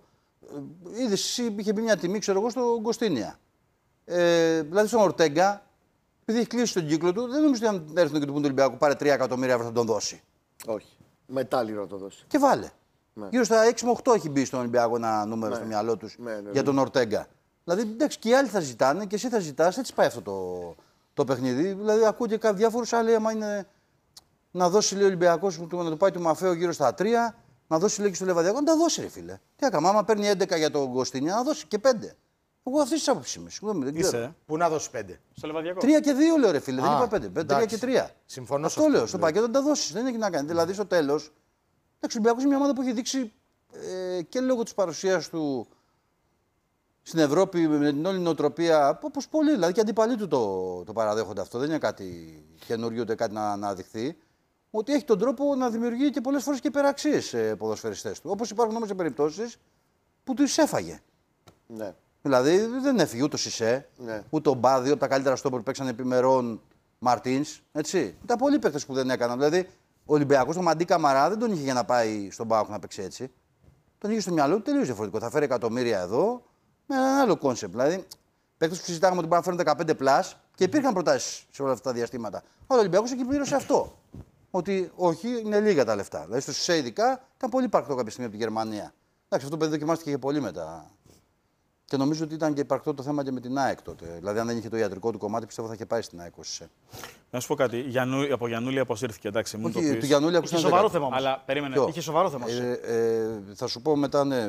Είδες, είχε μπει μια τιμή, ξέρω εγώ, στο Κωστίνια. Δηλαδή, στον Ορτέγκα, επειδή έχει κλείσει τον κύκλο του, δεν νομίζω ότι αν έρθουν και του πούν του Ολυμπιακού πάρε 3 εκατομμύρια αύριο θα τον δώσει. Όχι. Μετάλληρο να το δώσει. Και βάλε. Ναι. Γύρω στα 6 με 8 έχει μπει στον Ολυμπιακό ένα νούμερο στο μυαλό του για τον Ορτέγκα. Δηλαδή, εντάξει, και οι άλλοι θα ζητάνε και εσύ θα ζητά, έτσι πάει αυτό το παιχνίδι. Δηλαδή, ακούω και διάφορου άλλοι, άμα είναι να δώσει λέει, ο Ολυμπιακό να το πάει του Μαφέο γύρω στα 3, να δώσει λέει, και στο Λεβαδιακό, να τα δώσει, ρε φίλε. Τι έκανα, άμα παίρνει 11 για τον Κωστίνια, να δώσει και 5. Εγώ αυτή τη άποψη είμαι. Συγγνώμη, Πού να δώσει 5. Στο Λεβαδιακό. 3 και 2 λέω, ρε φίλε. Δεν είπα 5. 3 και 3. Συμφωνώ. Αυτό λέω. Στο πακέτο να τα δώσει. Δεν έχει να κάνει. Δηλαδή στο τέλο. Ο Ολυμπιακός είναι μια ομάδα που έχει δείξει και λόγω τη παρουσία του στην Ευρώπη με την όλη νοοτροπία. Όπως πολλοί. Δηλαδή και αντίπαλοι του το παραδέχονται αυτό. Δεν είναι κάτι καινούριο ούτε κάτι να αναδειχθεί. Ότι έχει τον τρόπο να δημιουργεί και πολλές φορές και υπεραξίες ποδοσφαιριστές του. Όπως υπάρχουν όμως περιπτώσεις που του έφαγε. Ναι. Δηλαδή δεν έφυγε ούτε ο Σισέ, ούτε ο Μπάδιο από τα καλύτερα στόπερ που παίξαν επιμερών Μαρτίνς. Ήταν πολλοί παίκτες που δεν έκαναν. Δηλαδή ο Ολυμπιακός τον Μαντί Καμαρά δεν τον είχε για να πάει στον ΠΑΟΚ να παίξει έτσι. Τον είχε στο μυαλό του τελείως διαφορετικό. Θα φέρει εκατομμύρια εδώ με ένα άλλο κόνσεπτ. Δηλαδή παίκτες που συζητάγαμε ότι μπορούν να φέρουν 15 πλάς και υπήρχαν προτάσεις σε όλα αυτά τα διαστήματα. Ο Ολυμπιακός εκεί πλήρωσε αυτό. Ότι όχι, είναι λίγα τα λεφτά. Δηλαδή στο Σισέ ειδικά ήταν πολύ υπαρκτό κάποια στιγμή από τη Γερμανία. Εντάξει, αυτό το παιδί δοκιμάστηκε και πολύ μετά. Και νομίζω ότι ήταν και υπαρκτό το θέμα και με την ΑΕΚ τότε. Δηλαδή, αν δεν είχε το ιατρικό του κομμάτι, πιστεύω θα είχε πάει στην ΑΕΚ. Να σου πω κάτι. Από Γιαννούλη αποσύρθηκε, εντάξει. Μου το πεις. Του Γιαννούλη είχε σοβαρό θέμα. Αλλά περίμενε. Είχε σοβαρό θέμα. Θα σου πω μετά, ναι.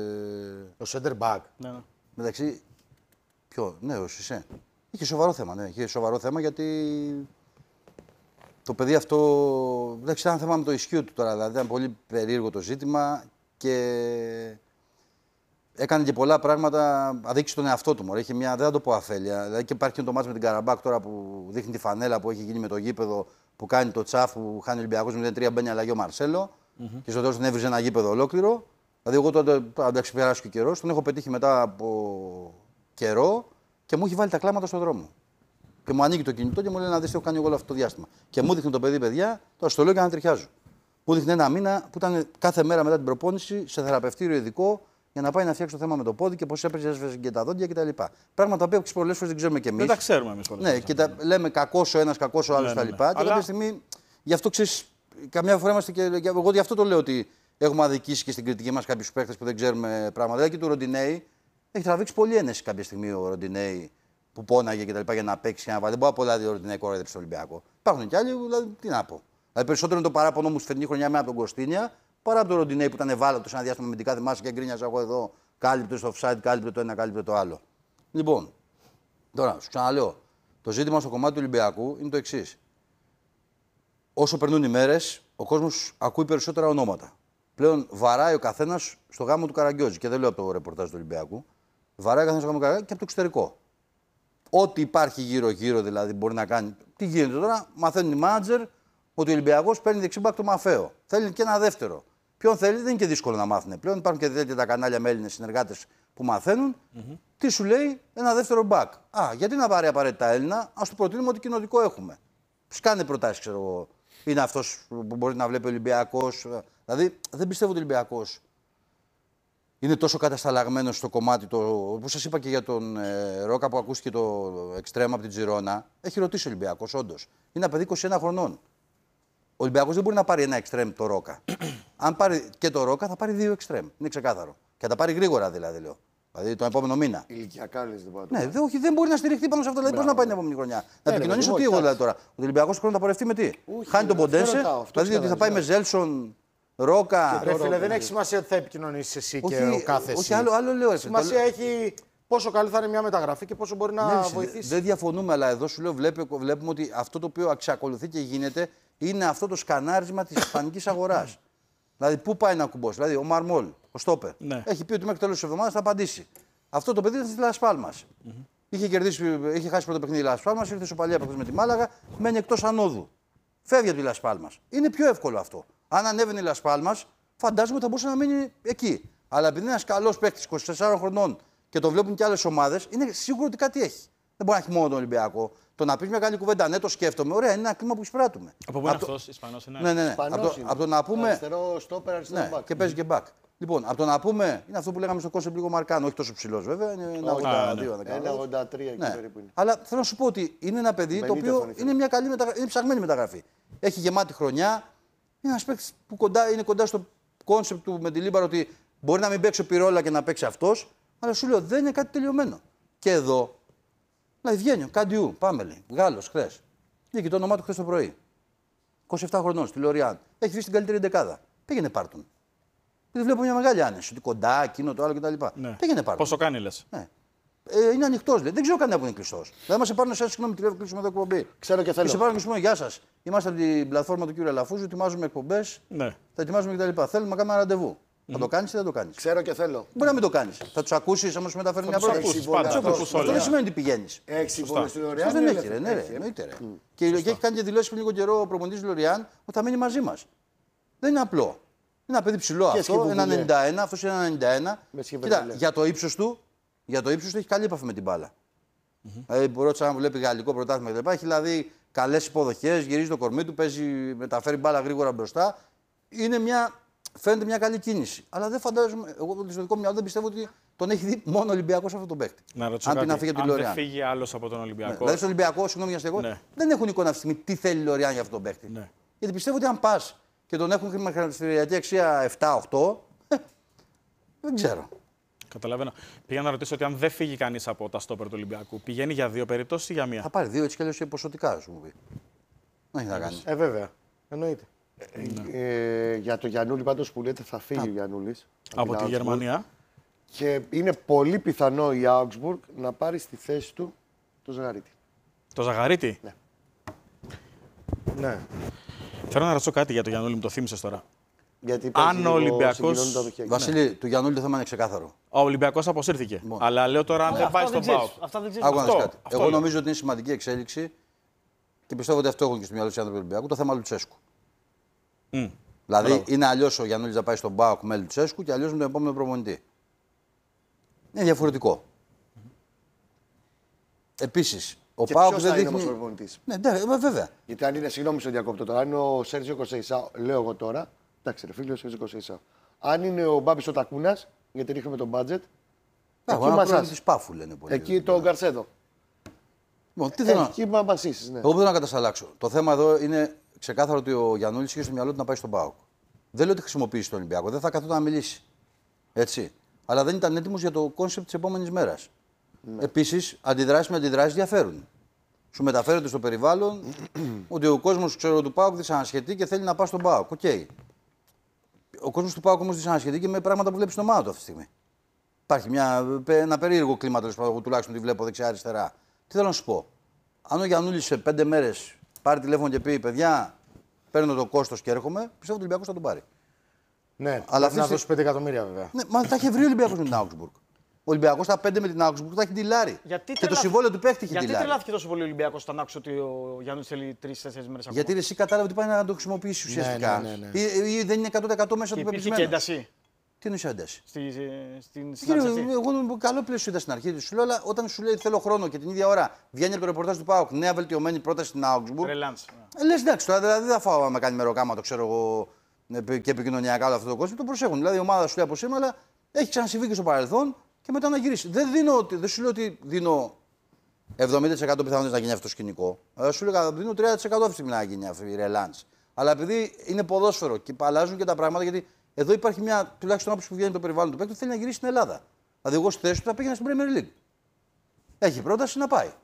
Το center back. Ναι. Μεταξύ. Ποιο, ναι, ο Σισέ. Είχε σοβαρό θέμα, ναι. Είχε σοβαρό θέμα γιατί. Το παιδί αυτό. Εντάξει, ήταν θέμα με το ισχύο του τώρα. Δηλαδή, ήταν πολύ περίεργο το ζήτημα και. Έκανε και πολλά πράγματα, αδείξει τον εαυτό του. Είχε μια, δεν θα το πω αφέλεια. Δηλαδή και υπάρχει και το μάτς με την Καραμπάκ τώρα που δείχνει τη φανέλα που έχει γίνει με το γήπεδο που κάνει το τσάφ που χάνει ο Ολυμπιακός με 3 μπαίνει αλλαγή ο Μαρσέλο. Και στο τέλος τον έβριζε ένα γήπεδο ολόκληρο. Δηλαδή, εγώ τότε, εντάξει, περάσει και ο καιρός, τον έχω πετύχει μετά από καιρό και μου έχει βάλει τα κλάματα στον δρόμο. Και μου ανοίγει το κινητό και μου λέει να δεις τι έχω κάνει εγώ όλο αυτό το διάστημα. Και μου δείχνει το παιδί, παιδιά, τώρα στο λέω και να τριχιάζω. Μου δείχνει ένα μήνα που ήταν κάθε μέρα μετά την προπόνηση σε θεραπευτήριο ειδικό. Για να πάει να φτιάξει το θέμα με το πόδι και πώ έπαιζε και τα δόντια κτλ. Πράγματα που πολλές φορές δεν ξέρουμε κι εμείς. Δεν τα ξέρουμε εμείς πολλές φορές. Ναι, και τα λέμε κακός ο ένας, κακός ο άλλος κτλ. Και κάποια στιγμή, γι' αυτό ξέρεις, καμιά φορά είμαστε και. Εγώ γι' αυτό το λέω ότι έχουμε αδικήσει και στην κριτική μας κάποιους παίκτες που δεν ξέρουμε πράγματα. Δηλαδή και του Ροντινέη έχει τραβήξει πολύ ένεση κάποια στιγμή ο Ροντινέη που πόναγε κτλ. Για να παίξει και να βάλει. Δεν μπορεί να πω ο Ροντινέη κοροϊδεύει στο Ολυμπιακό. Υπάρχουν κι άλλοι, δηλαδή τι να πω. Δηλαδή περισσότερο είναι το παράπονο μου στη φετινή χρονιά με από τον Κωστίνια. Παρά από τον Ροντινέη που ήταν ευάλωτο σε ένα διάστημα με την κάθε μάση και γκρίνιαζα εγώ εδώ. Κάλυπτε στο offside, κάλυπτε το ένα, κάλυπτε το άλλο. Λοιπόν, τώρα σου ξαναλέω. Το ζήτημα στο κομμάτι του Ολυμπιακού είναι το εξής. Όσο περνούν οι μέρες, ο κόσμος ακούει περισσότερα ονόματα. Πλέον βαράει ο καθένας στο γάμο του Καραγκιόζη. Και δεν λέω από το ρεπορτάζ του Ολυμπιακού. Βαράει ο καθένας στο γάμο του Καραγκιόζη και από το εξωτερικό. Ό,τι υπάρχει γύρω-γύρω δηλαδή μπορεί να κάνει. Τι γίνεται τώρα, μαθαίνουν οι μάνατζερ Ότι ο Ολυμπιακός παίρνει δεξιμπάκ το Μαφαίο. Θέλει και ένα δεύτερο. Ποιον θέλει, δεν είναι και δύσκολο να μάθουν πλέον. Υπάρχουν και τέτοια τα κανάλια με Έλληνες συνεργάτες που μαθαίνουν. Τι σου λέει, ένα δεύτερο μπακ. Γιατί να πάρει απαραίτητα Έλληνα, ας του προτείνουμε ότι κοινοτικό έχουμε. Σκάνε προτάσεις, ξέρω εγώ. Είναι αυτός που μπορεί να βλέπει ο Ολυμπιακός. Δηλαδή, δεν πιστεύω ότι ο Ολυμπιακός είναι τόσο κατασταλαγμένος στο κομμάτι. Όπως σας είπα και για τον Ρόκα που ακούστηκε το εξτρέμ από την Τζιρόνα. Έχει ρωτήσει ο Ολυμπιακός, όντως. Είναι ένα παιδί 21 χρονών. Ο Ολυμπιακός δεν μπορεί να πάρει ένα εξτρέμ το Ρόκα. Αν πάρει και το Ρόκα, θα πάρει 2 εξτρέμ. Είναι ξεκάθαρο. Και θα τα πάρει γρήγορα δηλαδή, λέω. Δηλαδή τον επόμενο μήνα. Ηλικιακά λες, δεν μπορεί να το όχι, δεν μπορεί να στηριχτεί πάνω σε αυτό. Δηλαδή, πώς να πάει την επόμενη χρονιά. Να επικοινωνήσω τι εγώ δηλαδή τώρα. Ο Ολυμπιακός χρόνο θα πορευτεί με τι. Χάνει τον Ποντένσε. Δηλαδή ότι θα πάει με Ζέλσον, Ρόκα. Ρε φίλε, δεν έχει σημασία ότι θα επικοινωνήσει εσύ και ο κάθε εσύ. Όχι, άλλο λέω. Σημασία έχει πόσο καλή θα είναι μια μεταγραφή και πόσο μπορεί να βοηθήσει. Δεν διαφωνούμε, αλλά εδώ σου λέω βλέπουμε ότι αυτό το οποίο εξακολουθεί και γίνεται είναι αυτό το σκανάρισμα της ισπανικής αγοράς. Δηλαδή, πού πάει να κουμπώσει. Δηλαδή, ο Μαρμόλ, ο Στόπερ, έχει πει ότι μέχρι το τέλος της εβδομάδας θα απαντήσει. Αυτό το παιδί ήταν στη Λας Πάλμας. Είχε χάσει πρώτο παιχνίδι η Λας Πάλμας, ήρθε σοπαλία με τη Μάλαγα, μένει εκτός ανόδου. Φεύγει από τη Λας Πάλμας. Είναι πιο εύκολο αυτό. Αν ανέβαινε η Λας Πάλμας, φαντάζομαι ότι θα μπορούσε να μείνει εκεί. Αλλά επειδή είναι ένας καλός παίκτης 24 χρονών και το βλέπουν και άλλες ομάδες, είναι σίγουρο ότι κάτι έχει. Δεν μπορεί να έχει μόνο τον Ολυμπιακό. Το να πει μια καλή κουβέντα, ναι, το σκέφτομαι. Ωραία, είναι ένα κλίμα που εισπράττουμε. Από πού είναι αυτός, Ισπανός είναι. Ναι. Από το να πούμε. Αριστερό στόπερ, αριστερό μπακ. Και παίζει και μπακ. Λοιπόν, από το να πούμε. Είναι αυτό που λέγαμε στο κόνσεπτ λίγο Μαρκάνο, όχι τόσο ψηλό βέβαια. Είναι 1,83 εκεί περίπου είναι. Αλλά θέλω να σου πω ότι είναι ένα παιδί το οποίο είναι μια καλή είναι ψαγμένη μεταγραφή. Έχει γεμάτη χρονιά. Είναι ένα παίκτη που είναι κοντά στο κόνσεπτ του με τη Λίμπαρο ότι μπορεί να μην παίξει ο Πυρόλα και να παίξει αυτό. Αλλά σου λέω δεν είναι κάτι τελειωμένο. Και εδώ. Δηλαδή βγαίνει ο Καντιού, πάμε λέει. Γάλλος, χθες. Βγήκε το όνομά του χθες το πρωί. 27 χρονών, στη Λοριάν. Έχει βρει την καλύτερη δεκάδα. Πήγαινε πάρτον. Δεν βλέπω μια μεγάλη άνεση. Ότι κοντά, εκείνο το άλλο κτλ. Ναι. Πήγαινε πάρτον. Πόσο κάνει, λες. Ναι. Είναι ανοιχτός, λέει. Δεν ξέρω κανένα που είναι κλειστός. Δηλαδή, μα σε πάρουν εσάς, συγγνώμη, τηλέφωνο, κλείσουμε εδώ εκπομπή. Ξέρω και θέλω. Και σε πάρουν και σου πούμε, γεια σας. Είμαστε από την πλατφόρμα του κ. Ελαφούζου, ετοιμάζουμε εκπομπές. Ναι. Θα ετοιμάζουμε κτλ. Θέλουμε να κάνουμε ένα ραντεβού. Θα το κάνεις ή δεν το κάνεις. Ξέρω και θέλω. Μπορεί να μην το κάνεις. Θα τους ακούσεις, άμα σου μεταφέρουν μια πρόταση. Αυτό δεν σημαίνει ότι πηγαίνεις. Έχει συμβόλαιο στη Λοριάν. Δεν έχει, ρε. Εννοείται. Και έχει κάνει και δηλώσει πριν λίγο καιρό ο προπονητής του Λοριάν ότι θα μείνει μαζί μας. Δεν είναι απλό. Είναι ένα παιδί ψηλό αυτό, ένα 91, αυτός είναι ένα 91. Κοίτα, για το ύψος του έχει καλή επαφή με την μπάλα. Δηλαδή, ρώτησα αν βλέπει γαλλικό πρωτάθλημα κτλ. Έχει δηλαδή καλές υποδοχές, γυρίζει το κορμί του, μεταφέρει μπάλα γρήγορα μπροστά. Φαίνεται μια καλή κίνηση. Αλλά δεν φαντάζομαι, εγώ το δικό μυαλό δεν πιστεύω ότι τον έχει δει μόνο ο Ολυμπιακός αυτό τον παίκτη. Να ρωτήσω αν κάτι, αν δεν φύγει άλλος από τον Ολυμπιακό. Ναι. Δηλαδή στον Ολυμπιακό, συγγνώμη για στεγό, δεν έχουν εικόνα αυτή τη στιγμή τι θέλει η Λοριάν για αυτόν τον παίκτη. Ναι. Γιατί πιστεύω ότι αν πας και τον έχουν χρηματιστηριακή αξία 7-8, δεν ξέρω. Καταλαβαίνω. Πήγα να ρωτήσω ότι αν δεν φύγει κανείς από τα στόπερ του Ολυμπιακού, πηγαίνει για 2 περιπτώσεις ή για 1. Θα πάρει 2 έτσι κι αλλιώς ποσοτικά, σου πει. Δεν έχει να κάνει. Βέβαια. Εννοείται. Για το Γιαννούλη πάντως που λέτε θα φύγει ο Γιαννούλης. Από τη Γερμανία. Και είναι πολύ πιθανό η Augsburg να πάρει στη θέση του το Ζαγαρίτη. Το Ζαγαρίτη? Ναι. Θέλω να ρωτήσω κάτι για το Γιαννούλη, μου το θύμισες τώρα. Γιατί αν ο Ολυμπιακός. Βασίλη, του Γιαννούλη το θέμα είναι ξεκάθαρο. Ο Ολυμπιακός αποσύρθηκε. Αλλά λέω τώρα αν δεν πάει στον ΠΑΟΚ. Εγώ νομίζω ότι είναι σημαντική εξέλιξη και πιστεύω ότι αυτό έχουν και στο μυαλό του άνθρωποι του Ολυμπιακού, το θέμα Λουτσέσκου. Δηλαδή είναι αλλιώς ο Γιαννούλης να πάει στον ΠΑΟΚ με Λουτσέσκου και αλλιώς με τον επόμενο προπονητή. Είναι διαφορετικό. Επίσης, ο ΠΑΟΚ δεν δείχνει. Είναι προπονητής. Ναι, βέβαια. Γιατί αν είναι, συγγνώμη στο διακόπτω τώρα, αν είναι ο Σέρτζιο Κονσέισάο, λέω εγώ τώρα, εντάξει, ρε φίλε, ο Σέρτζιο Κονσέισάο. Αν είναι ο Μπάμπης ο Τακούνας, γιατί ρίχνουμε τον μπάτζετ. Εκεί μας Πάφου λένε πολύ. Εκεί το Γκαρσέδο. Εκεί μα βασίσεις, ναι. Εγώ δεν θέλω να κατασταλάξω. Το θέμα εδώ είναι ξεκάθαρο ότι ο Γιαννούλης είχε στο μυαλό του να πάει στον ΠΑΟΚ. Δεν λέω ότι χρησιμοποιήσει τον Ολυμπιακό, δεν θα καθόταν να μιλήσει. Έτσι. Αλλά δεν ήταν έτοιμος για το κόνσεπτ της επόμενης μέρας. Ναι. Επίσης, αντιδράσεις με αντιδράσεις διαφέρουν. Σου μεταφέρεται στο περιβάλλον ότι ο κόσμος του ΠΑΟΚ δυσανασχετεί και θέλει να πάει στον ΠΑΟΚ. Okay. Ο κόσμος του ΠΑΟΚ όμως δυσανασχετεί και με πράγματα που βλέπει στην ομάδα του αυτή τη στιγμή. Υπάρχει ένα περίεργο κλίμα, τουλάχιστον τη βλέπω δεξιά-αριστερά. Τι θέλω να σου πω. Αν ο Γιαννούλης σε 5 μέρες πάρει τηλέφωνο και πει: παιδιά, παίρνω το κόστος και έρχομαι, πιστεύω ότι ο Ολυμπιακός θα τον πάρει. Ναι, αλλά αυτή να δώσει 5 εκατομμύρια βέβαια. Ναι, μα θα είχε βρει ο Ολυμπιακός με την Augsburg. Ο Ολυμπιακός στα 5 με την Augsburg θα έχει ντυλάρει. Και το συμβόλαιο του παίχτη έχει ντυλάρει. Γιατί τρελάθηκε τόσο πολύ ο Ολυμπιακός όταν άκουσε ότι ο Γιάννης θέλει 3-4 μέρες ακόμα? Γιατί εσύ κατάλαβε ότι πάει να το χρησιμοποιήσει ουσιαστικά. Ή δεν είναι 100% μέσα του πεπισμένου. Και ένταση. Τι είναι η ένταση? Στην εγώ καλό πλαίσιο είδα στην αρχή. Σου λέω, αλλά όταν σου λέει θέλω χρόνο και την ίδια ώρα βγαίνει από το ρεπορτάζ του ΠΑΟΚ νέα βελτιωμένη πρόταση στην Augsburg. Λες εντάξει, τώρα δεν θα φάω να κάνει μεροκάμα, το ξέρω εγώ και επικοινωνιακά όλο αυτό το κόσμο. Το προσέχουν. Δηλαδή η ομάδα σου λέει από σήμερα, αλλά έχει ξανασυμβεί και στο παρελθόν και μετά να γυρίσει. Δεν σου λέω ότι δίνω 70% πιθανότητες να γίνει αυτό το σκηνικό. Σου λέω ότι δίνω 30% αυτή τη στιγμή να γίνει αυτή η ρελάντ. Αλλά επειδή είναι ποδόσφαιρο και αλλάζουν και τα πράγματα, γιατί εδώ υπάρχει μια τουλάχιστον άποψη που βγαίνει από το περιβάλλον του παίκτη, θέλει να γυρίσει στην Ελλάδα. Δηλαδή, εγώ στη θέση του θα πήγαινα στην Premier League. Έχει πρόταση να πάει.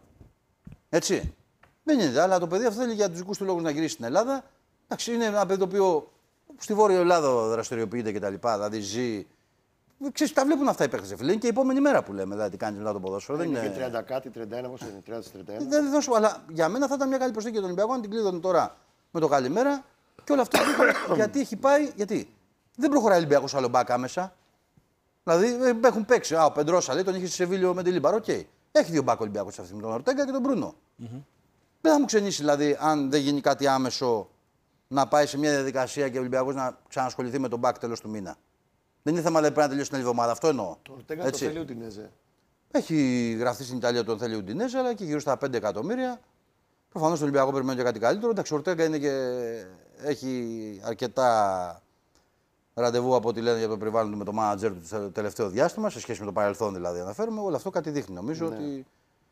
Έτσι. Δεν είναι, αλλά το παιδί αυτό θέλει για του δικού του λόγου να γυρίσει στην Ελλάδα. Εντάξει, είναι ένα παιδί το οποίο στη Βόρεια Ελλάδα δραστηριοποιείται κτλ. Δηλαδή ζει. Ξέρεις, τα βλέπουν αυτά οι παίκτες, φίλε. Είναι και η επόμενη μέρα που λέμε, δηλαδή, τι κάνει μετά το ποδόσφαιρο. Δεν είναι 30 κάτι, 31, πώς είναι, 30-31. Δεν δώσω, αλλά για μένα θα ήταν μια καλή προσθήκη για τον Ολυμπιακό αν την κλείδωνε τώρα με το καλημέρα και όλο αυτό. Γιατί έχει πάει, γιατί δεν προχωράει ο Ολυμπιακός άλλο μπακ άμεσα. Δηλαδή έχουν παίξει. Ο Πεντρόσα λέει, τον είχε στη Σεβίλιο με τη Λίμπαρο. Okay. Έχει δύο μπακ ο Ολυμπιακός αυτή με τον Ορτέγκα και τον Μπρούνο. Δεν θα μου ξενήσει δηλαδή αν δεν γίνει κάτι άμεσο να πάει σε μια διαδικασία και ο Ολυμπιακός να ξανασχοληθεί με τον μπακ τέλος του μήνα. Δεν είναι θέμα, λέει, πρέπει να τελειώσει την άλλη εβδομάδα. Αυτό εννοώ. Το Ορτέγκα το θέλει ο Ουντινέζε. Έχει γραφτεί στην Ιταλία ότι τον θέλει ο Ουντινέζε, αλλά και γύρω στα 5 εκατομμύρια. Προφανώς τον Ολυμπιακό περιμένει και κάτι καλύτερο. Εντάξει, ο Ορτέγκα είναι και έχει αρκετά ραντεβού από ό,τι λένε για το περιβάλλον του με το μάνατζερ του το τελευταίο διάστημα, σε σχέση με το παρελθόν δηλαδή αναφέρομαι. Όλο αυτό κάτι δείχνει. Νομίζω ότι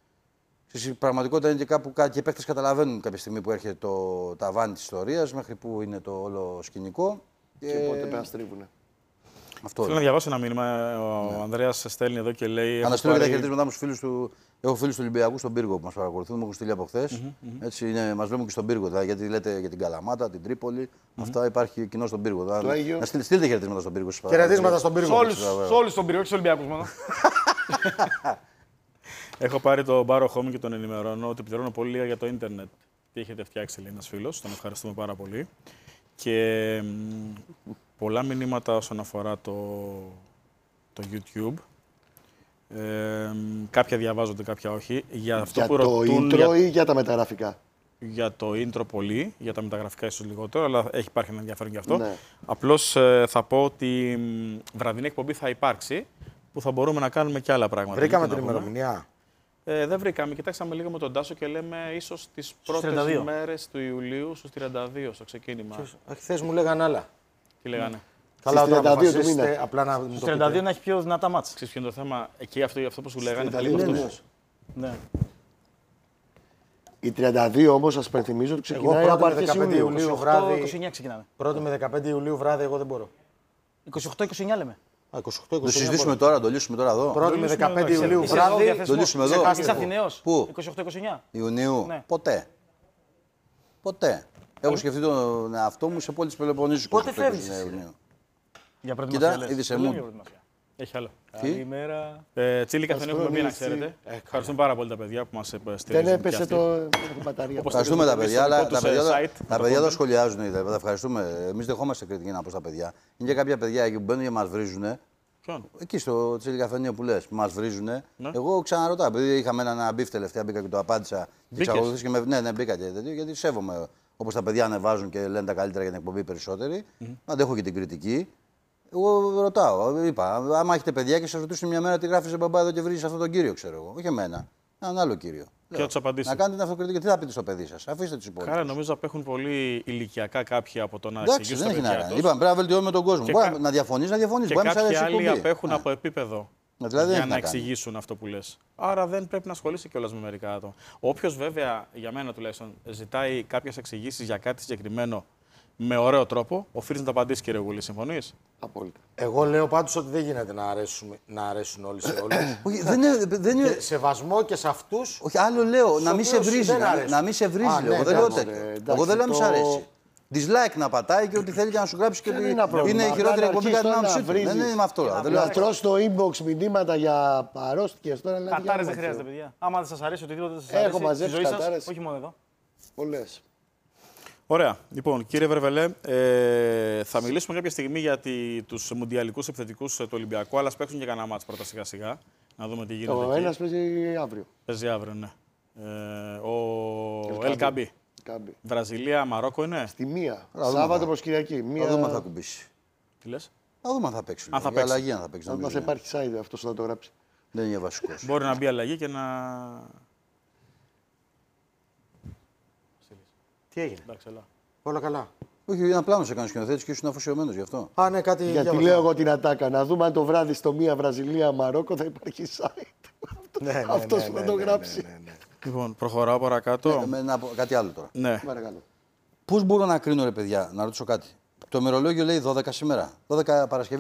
στην πραγματικότητα είναι και κάπου και οι παίκτες καταλαβαίνουν κάποια στιγμή που έρχεται το ταβάνι της ιστορίας, μέχρι που είναι το όλο σκηνικό. Και πότε πρέπει να στρίβουνε. Θέλω να διαβάσω ένα μήνυμα. Ο Ανδρέας στέλνει εδώ και λέει. Αναστείλω και τα χαιρετίσματά μου στους φίλους του. Έχω φίλους του Ολυμπιακού στον πύργο που μας παρακολουθούν, μου έχουν στείλει από χθες. Μας βλέπουν και στον πύργο. Δηλαδή, γιατί λέτε για την Καλαμάτα, την Τρίπολη. Αυτά υπάρχει κοινό στον πύργο. Να στείλετε χαιρετίσματα στον πύργο. Χαιρετίσματα στον πύργο. Σε όλους στον πύργο, όχι στους Ολυμπιακούς μόνο. Έχω πάρει τον Μπάρο Χόμι και τον ενημερώνω ότι πληρώνω πολύ λίγα για το ίντερνετ. Τι έχετε φτιάξει, λέει ένας φίλος. Τον ευχαριστούμε πάρα πολύ. Και πολλά μηνύματα όσον αφορά το YouTube. Κάποια διαβάζονται, κάποια όχι. Για αυτό για που το ρωτούν, intro ή για τα μεταγραφικά? Για το intro πολύ, για τα μεταγραφικά ίσως λιγότερο, αλλά υπάρχει ένα ενδιαφέρον γι' αυτό. Ναι. Απλώς θα πω ότι βραδινή εκπομπή θα υπάρξει, που θα μπορούμε να κάνουμε και άλλα πράγματα. Βρήκαμε την ημερομηνία. Δεν βρήκαμε. Κοιτάξαμε λίγο με τον Τάσο και λέμε ίσως τις πρώτες μέρες του Ιουλίου, στους 32, στο ξεκίνημα. Χθες μου λέγανε άλλα. Τι λέγανε? Καλά, στις 32 του μήνα. Απλά να στους 32 να έχει πιο δυνατά μάτς. Ξέρεις ποιο είναι το θέμα? Εκεί αυτό που σου λέγανε. Ναι. Οι 32 όμως, σας υπενθυμίζω, ότι ξεκινάει από αρχές Ιουλίου. 28-29 ξεκινάμε. 1η με 15 Ιουλίου βράδυ, εγώ δεν μπορώ. 28-29 λέμε. Το συζητήσουμε τώρα, το λύσουμε τώρα εδώ. 1η με 15 Ιουλίου βράδυ. Το λύσουμε εδώ. Είσαι Αθηναίος. Πού? 28-29. Ιουνίου. Ναι. Ποτέ. Έχω σκεφτεί τον εαυτό μου σε πόλη της Πελοποννήσου. Πότε φεύγεις? Κοίτα, Για προετοιμασία. είδε σε μου. Έχει άλλο. Καλημέρα. Τσίλι καθένα έχουμε πει, να ξέρετε. Ευχαριστούμε πάρα πολύ τα παιδιά που μας στηρίζουν. Δεν έπεσε το μπαταρία. Ευχαριστούμε τα παιδιά, αλλά τα παιδιά το σχολιάζουν. Τα ευχαριστούμε. Εμείς δεχόμαστε κριτική από τα παιδιά. Είναι και κάποια παιδιά εκεί που μπαίνουν και μας βρίζουν. Εκεί στο Τσίλι Καφενείο που λες, που μας βρίζουν. Εγώ ξαναρωτάω, επειδή είχαμε ένα μπιφ τελευταία, μπήκα και το απάντησα. Ναι, μπήκα και τέτοιο, γιατί σέβομαι. Όπως τα παιδιά ανεβάζουν και λένε τα καλύτερα για την εκπομπή περισσότεροι. Αντέχω και την κριτική. Εγώ ρωτάω, είπα, άμα έχετε παιδιά και σας ρωτήσουν μια μέρα τι γράφει σε μπαμπά εδώ και βρίζεις αυτόν τον κύριο, ξέρω εγώ. Όχι εμένα. Έναν άλλο κύριο. Και να τους απαντήσετε. Να κάνετε την αυτοκριτική. Τι θα πείτε στο παιδί σας, αφήστε τους υπόλοιπους. Άρα νομίζω απέχουν πολύ ηλικιακά κάποιοι από το να εξηγήσουν. εξηγήσουν τα παιδιά τους. Είπαμε, πρέπει να βελτιώνουμε τον κόσμο. Μπορεί να διαφωνείς, να διαφωνείς. Και κάποιοι άλλοι απέχουν από επίπεδο. Δηλαδή για να εξηγήσουν αυτό που λες. Άρα δεν πρέπει να ασχολείσαι κιόλας με μερικά άτομα. Όποιος βέβαια, για μένα τουλάχιστον, ζητάει κάποιες εξηγήσεις για κάτι συγκεκριμένο με ωραίο τρόπο, οφείλεις να τα απαντήσεις, κύριε Γουλή. Συμφωνείς? Απόλυτα. Εγώ λέω πάντως ότι δεν γίνεται να αρέσουν όλοι σε όλους. Όχι, δεν είναι. Σεβασμό και σε αυτούς. Όχι, άλλο λέω, να μην σε βρίζει. Να μην σε βρίζει. Εγώ δεν λέω τέτοιο. Εγώ δεν λέω να μη σ' αρέσει. Dislike να πατάει και ότι θέλει και να σου γράψει και ότι είναι η χειρότερη εκπομπή κατά την άποψή του. Δεν είναι με αυτό. Να τρως στο inbox μηνύματα για αρρώστιες τώρα. Κατάρες δεν χρειάζεται, παιδιά. Άμα δεν σας αρέσει οτιδήποτε δεν σας αρέσει. Έχω μαζέψει κατάρες. Όχι μόνο εδώ. Πολλές. Ωραία. Λοιπόν, κύριε Βρεβελέ, θα μιλήσουμε κάποια στιγμή για τους μουντιαλικούς επιθετικούς του Ολυμπιακού, αλλά ας παίξουν και κανένα μάτς πρώτα σιγά-σιγά. Να δούμε τι γίνεται. Ο ένας παίζει αύριο. Παίζει αύριο, ναι. Ο Ελκαμπή. Βραζιλία, Μαρόκο είναι. Στη μία. Σάββατο προς Κυριακή. Θα δούμε αν θα κουμπίσει. Τι λες? Θα δούμε αν θα παίξει. Αν θα παίξει. Αλλαγή αν θα παίξει. Αν θα υπάρχει side αυτός θα το γράψει. Δεν είναι βασικός. Μπορεί να μπει αλλαγή και να. Τι έγινε? Εντάξει, έλα. Όλα καλά. Όχι, ένα πλάνο σε έκανε σκηνοθέτη και ήσουν αφοσιωμένος γι' αυτό. Α, ναι, κάτι. Γιατί διάβασα. λέω εγώ την ατάκα. Να δούμε αν το βράδυ στο μία Βραζιλία-Μαρόκο θα υπάρχει site. Ναι, Αυτός που θα το γράψει. Λοιπόν, προχωράω παρακάτω. Κάτι άλλο τώρα. Ναι. Παρακαλώ. Πώς μπορώ να κρίνω, ρε παιδιά, να ρωτήσω κάτι. Το ημερολόγιο λέει 12 σήμερα. 12 Παρασκευή.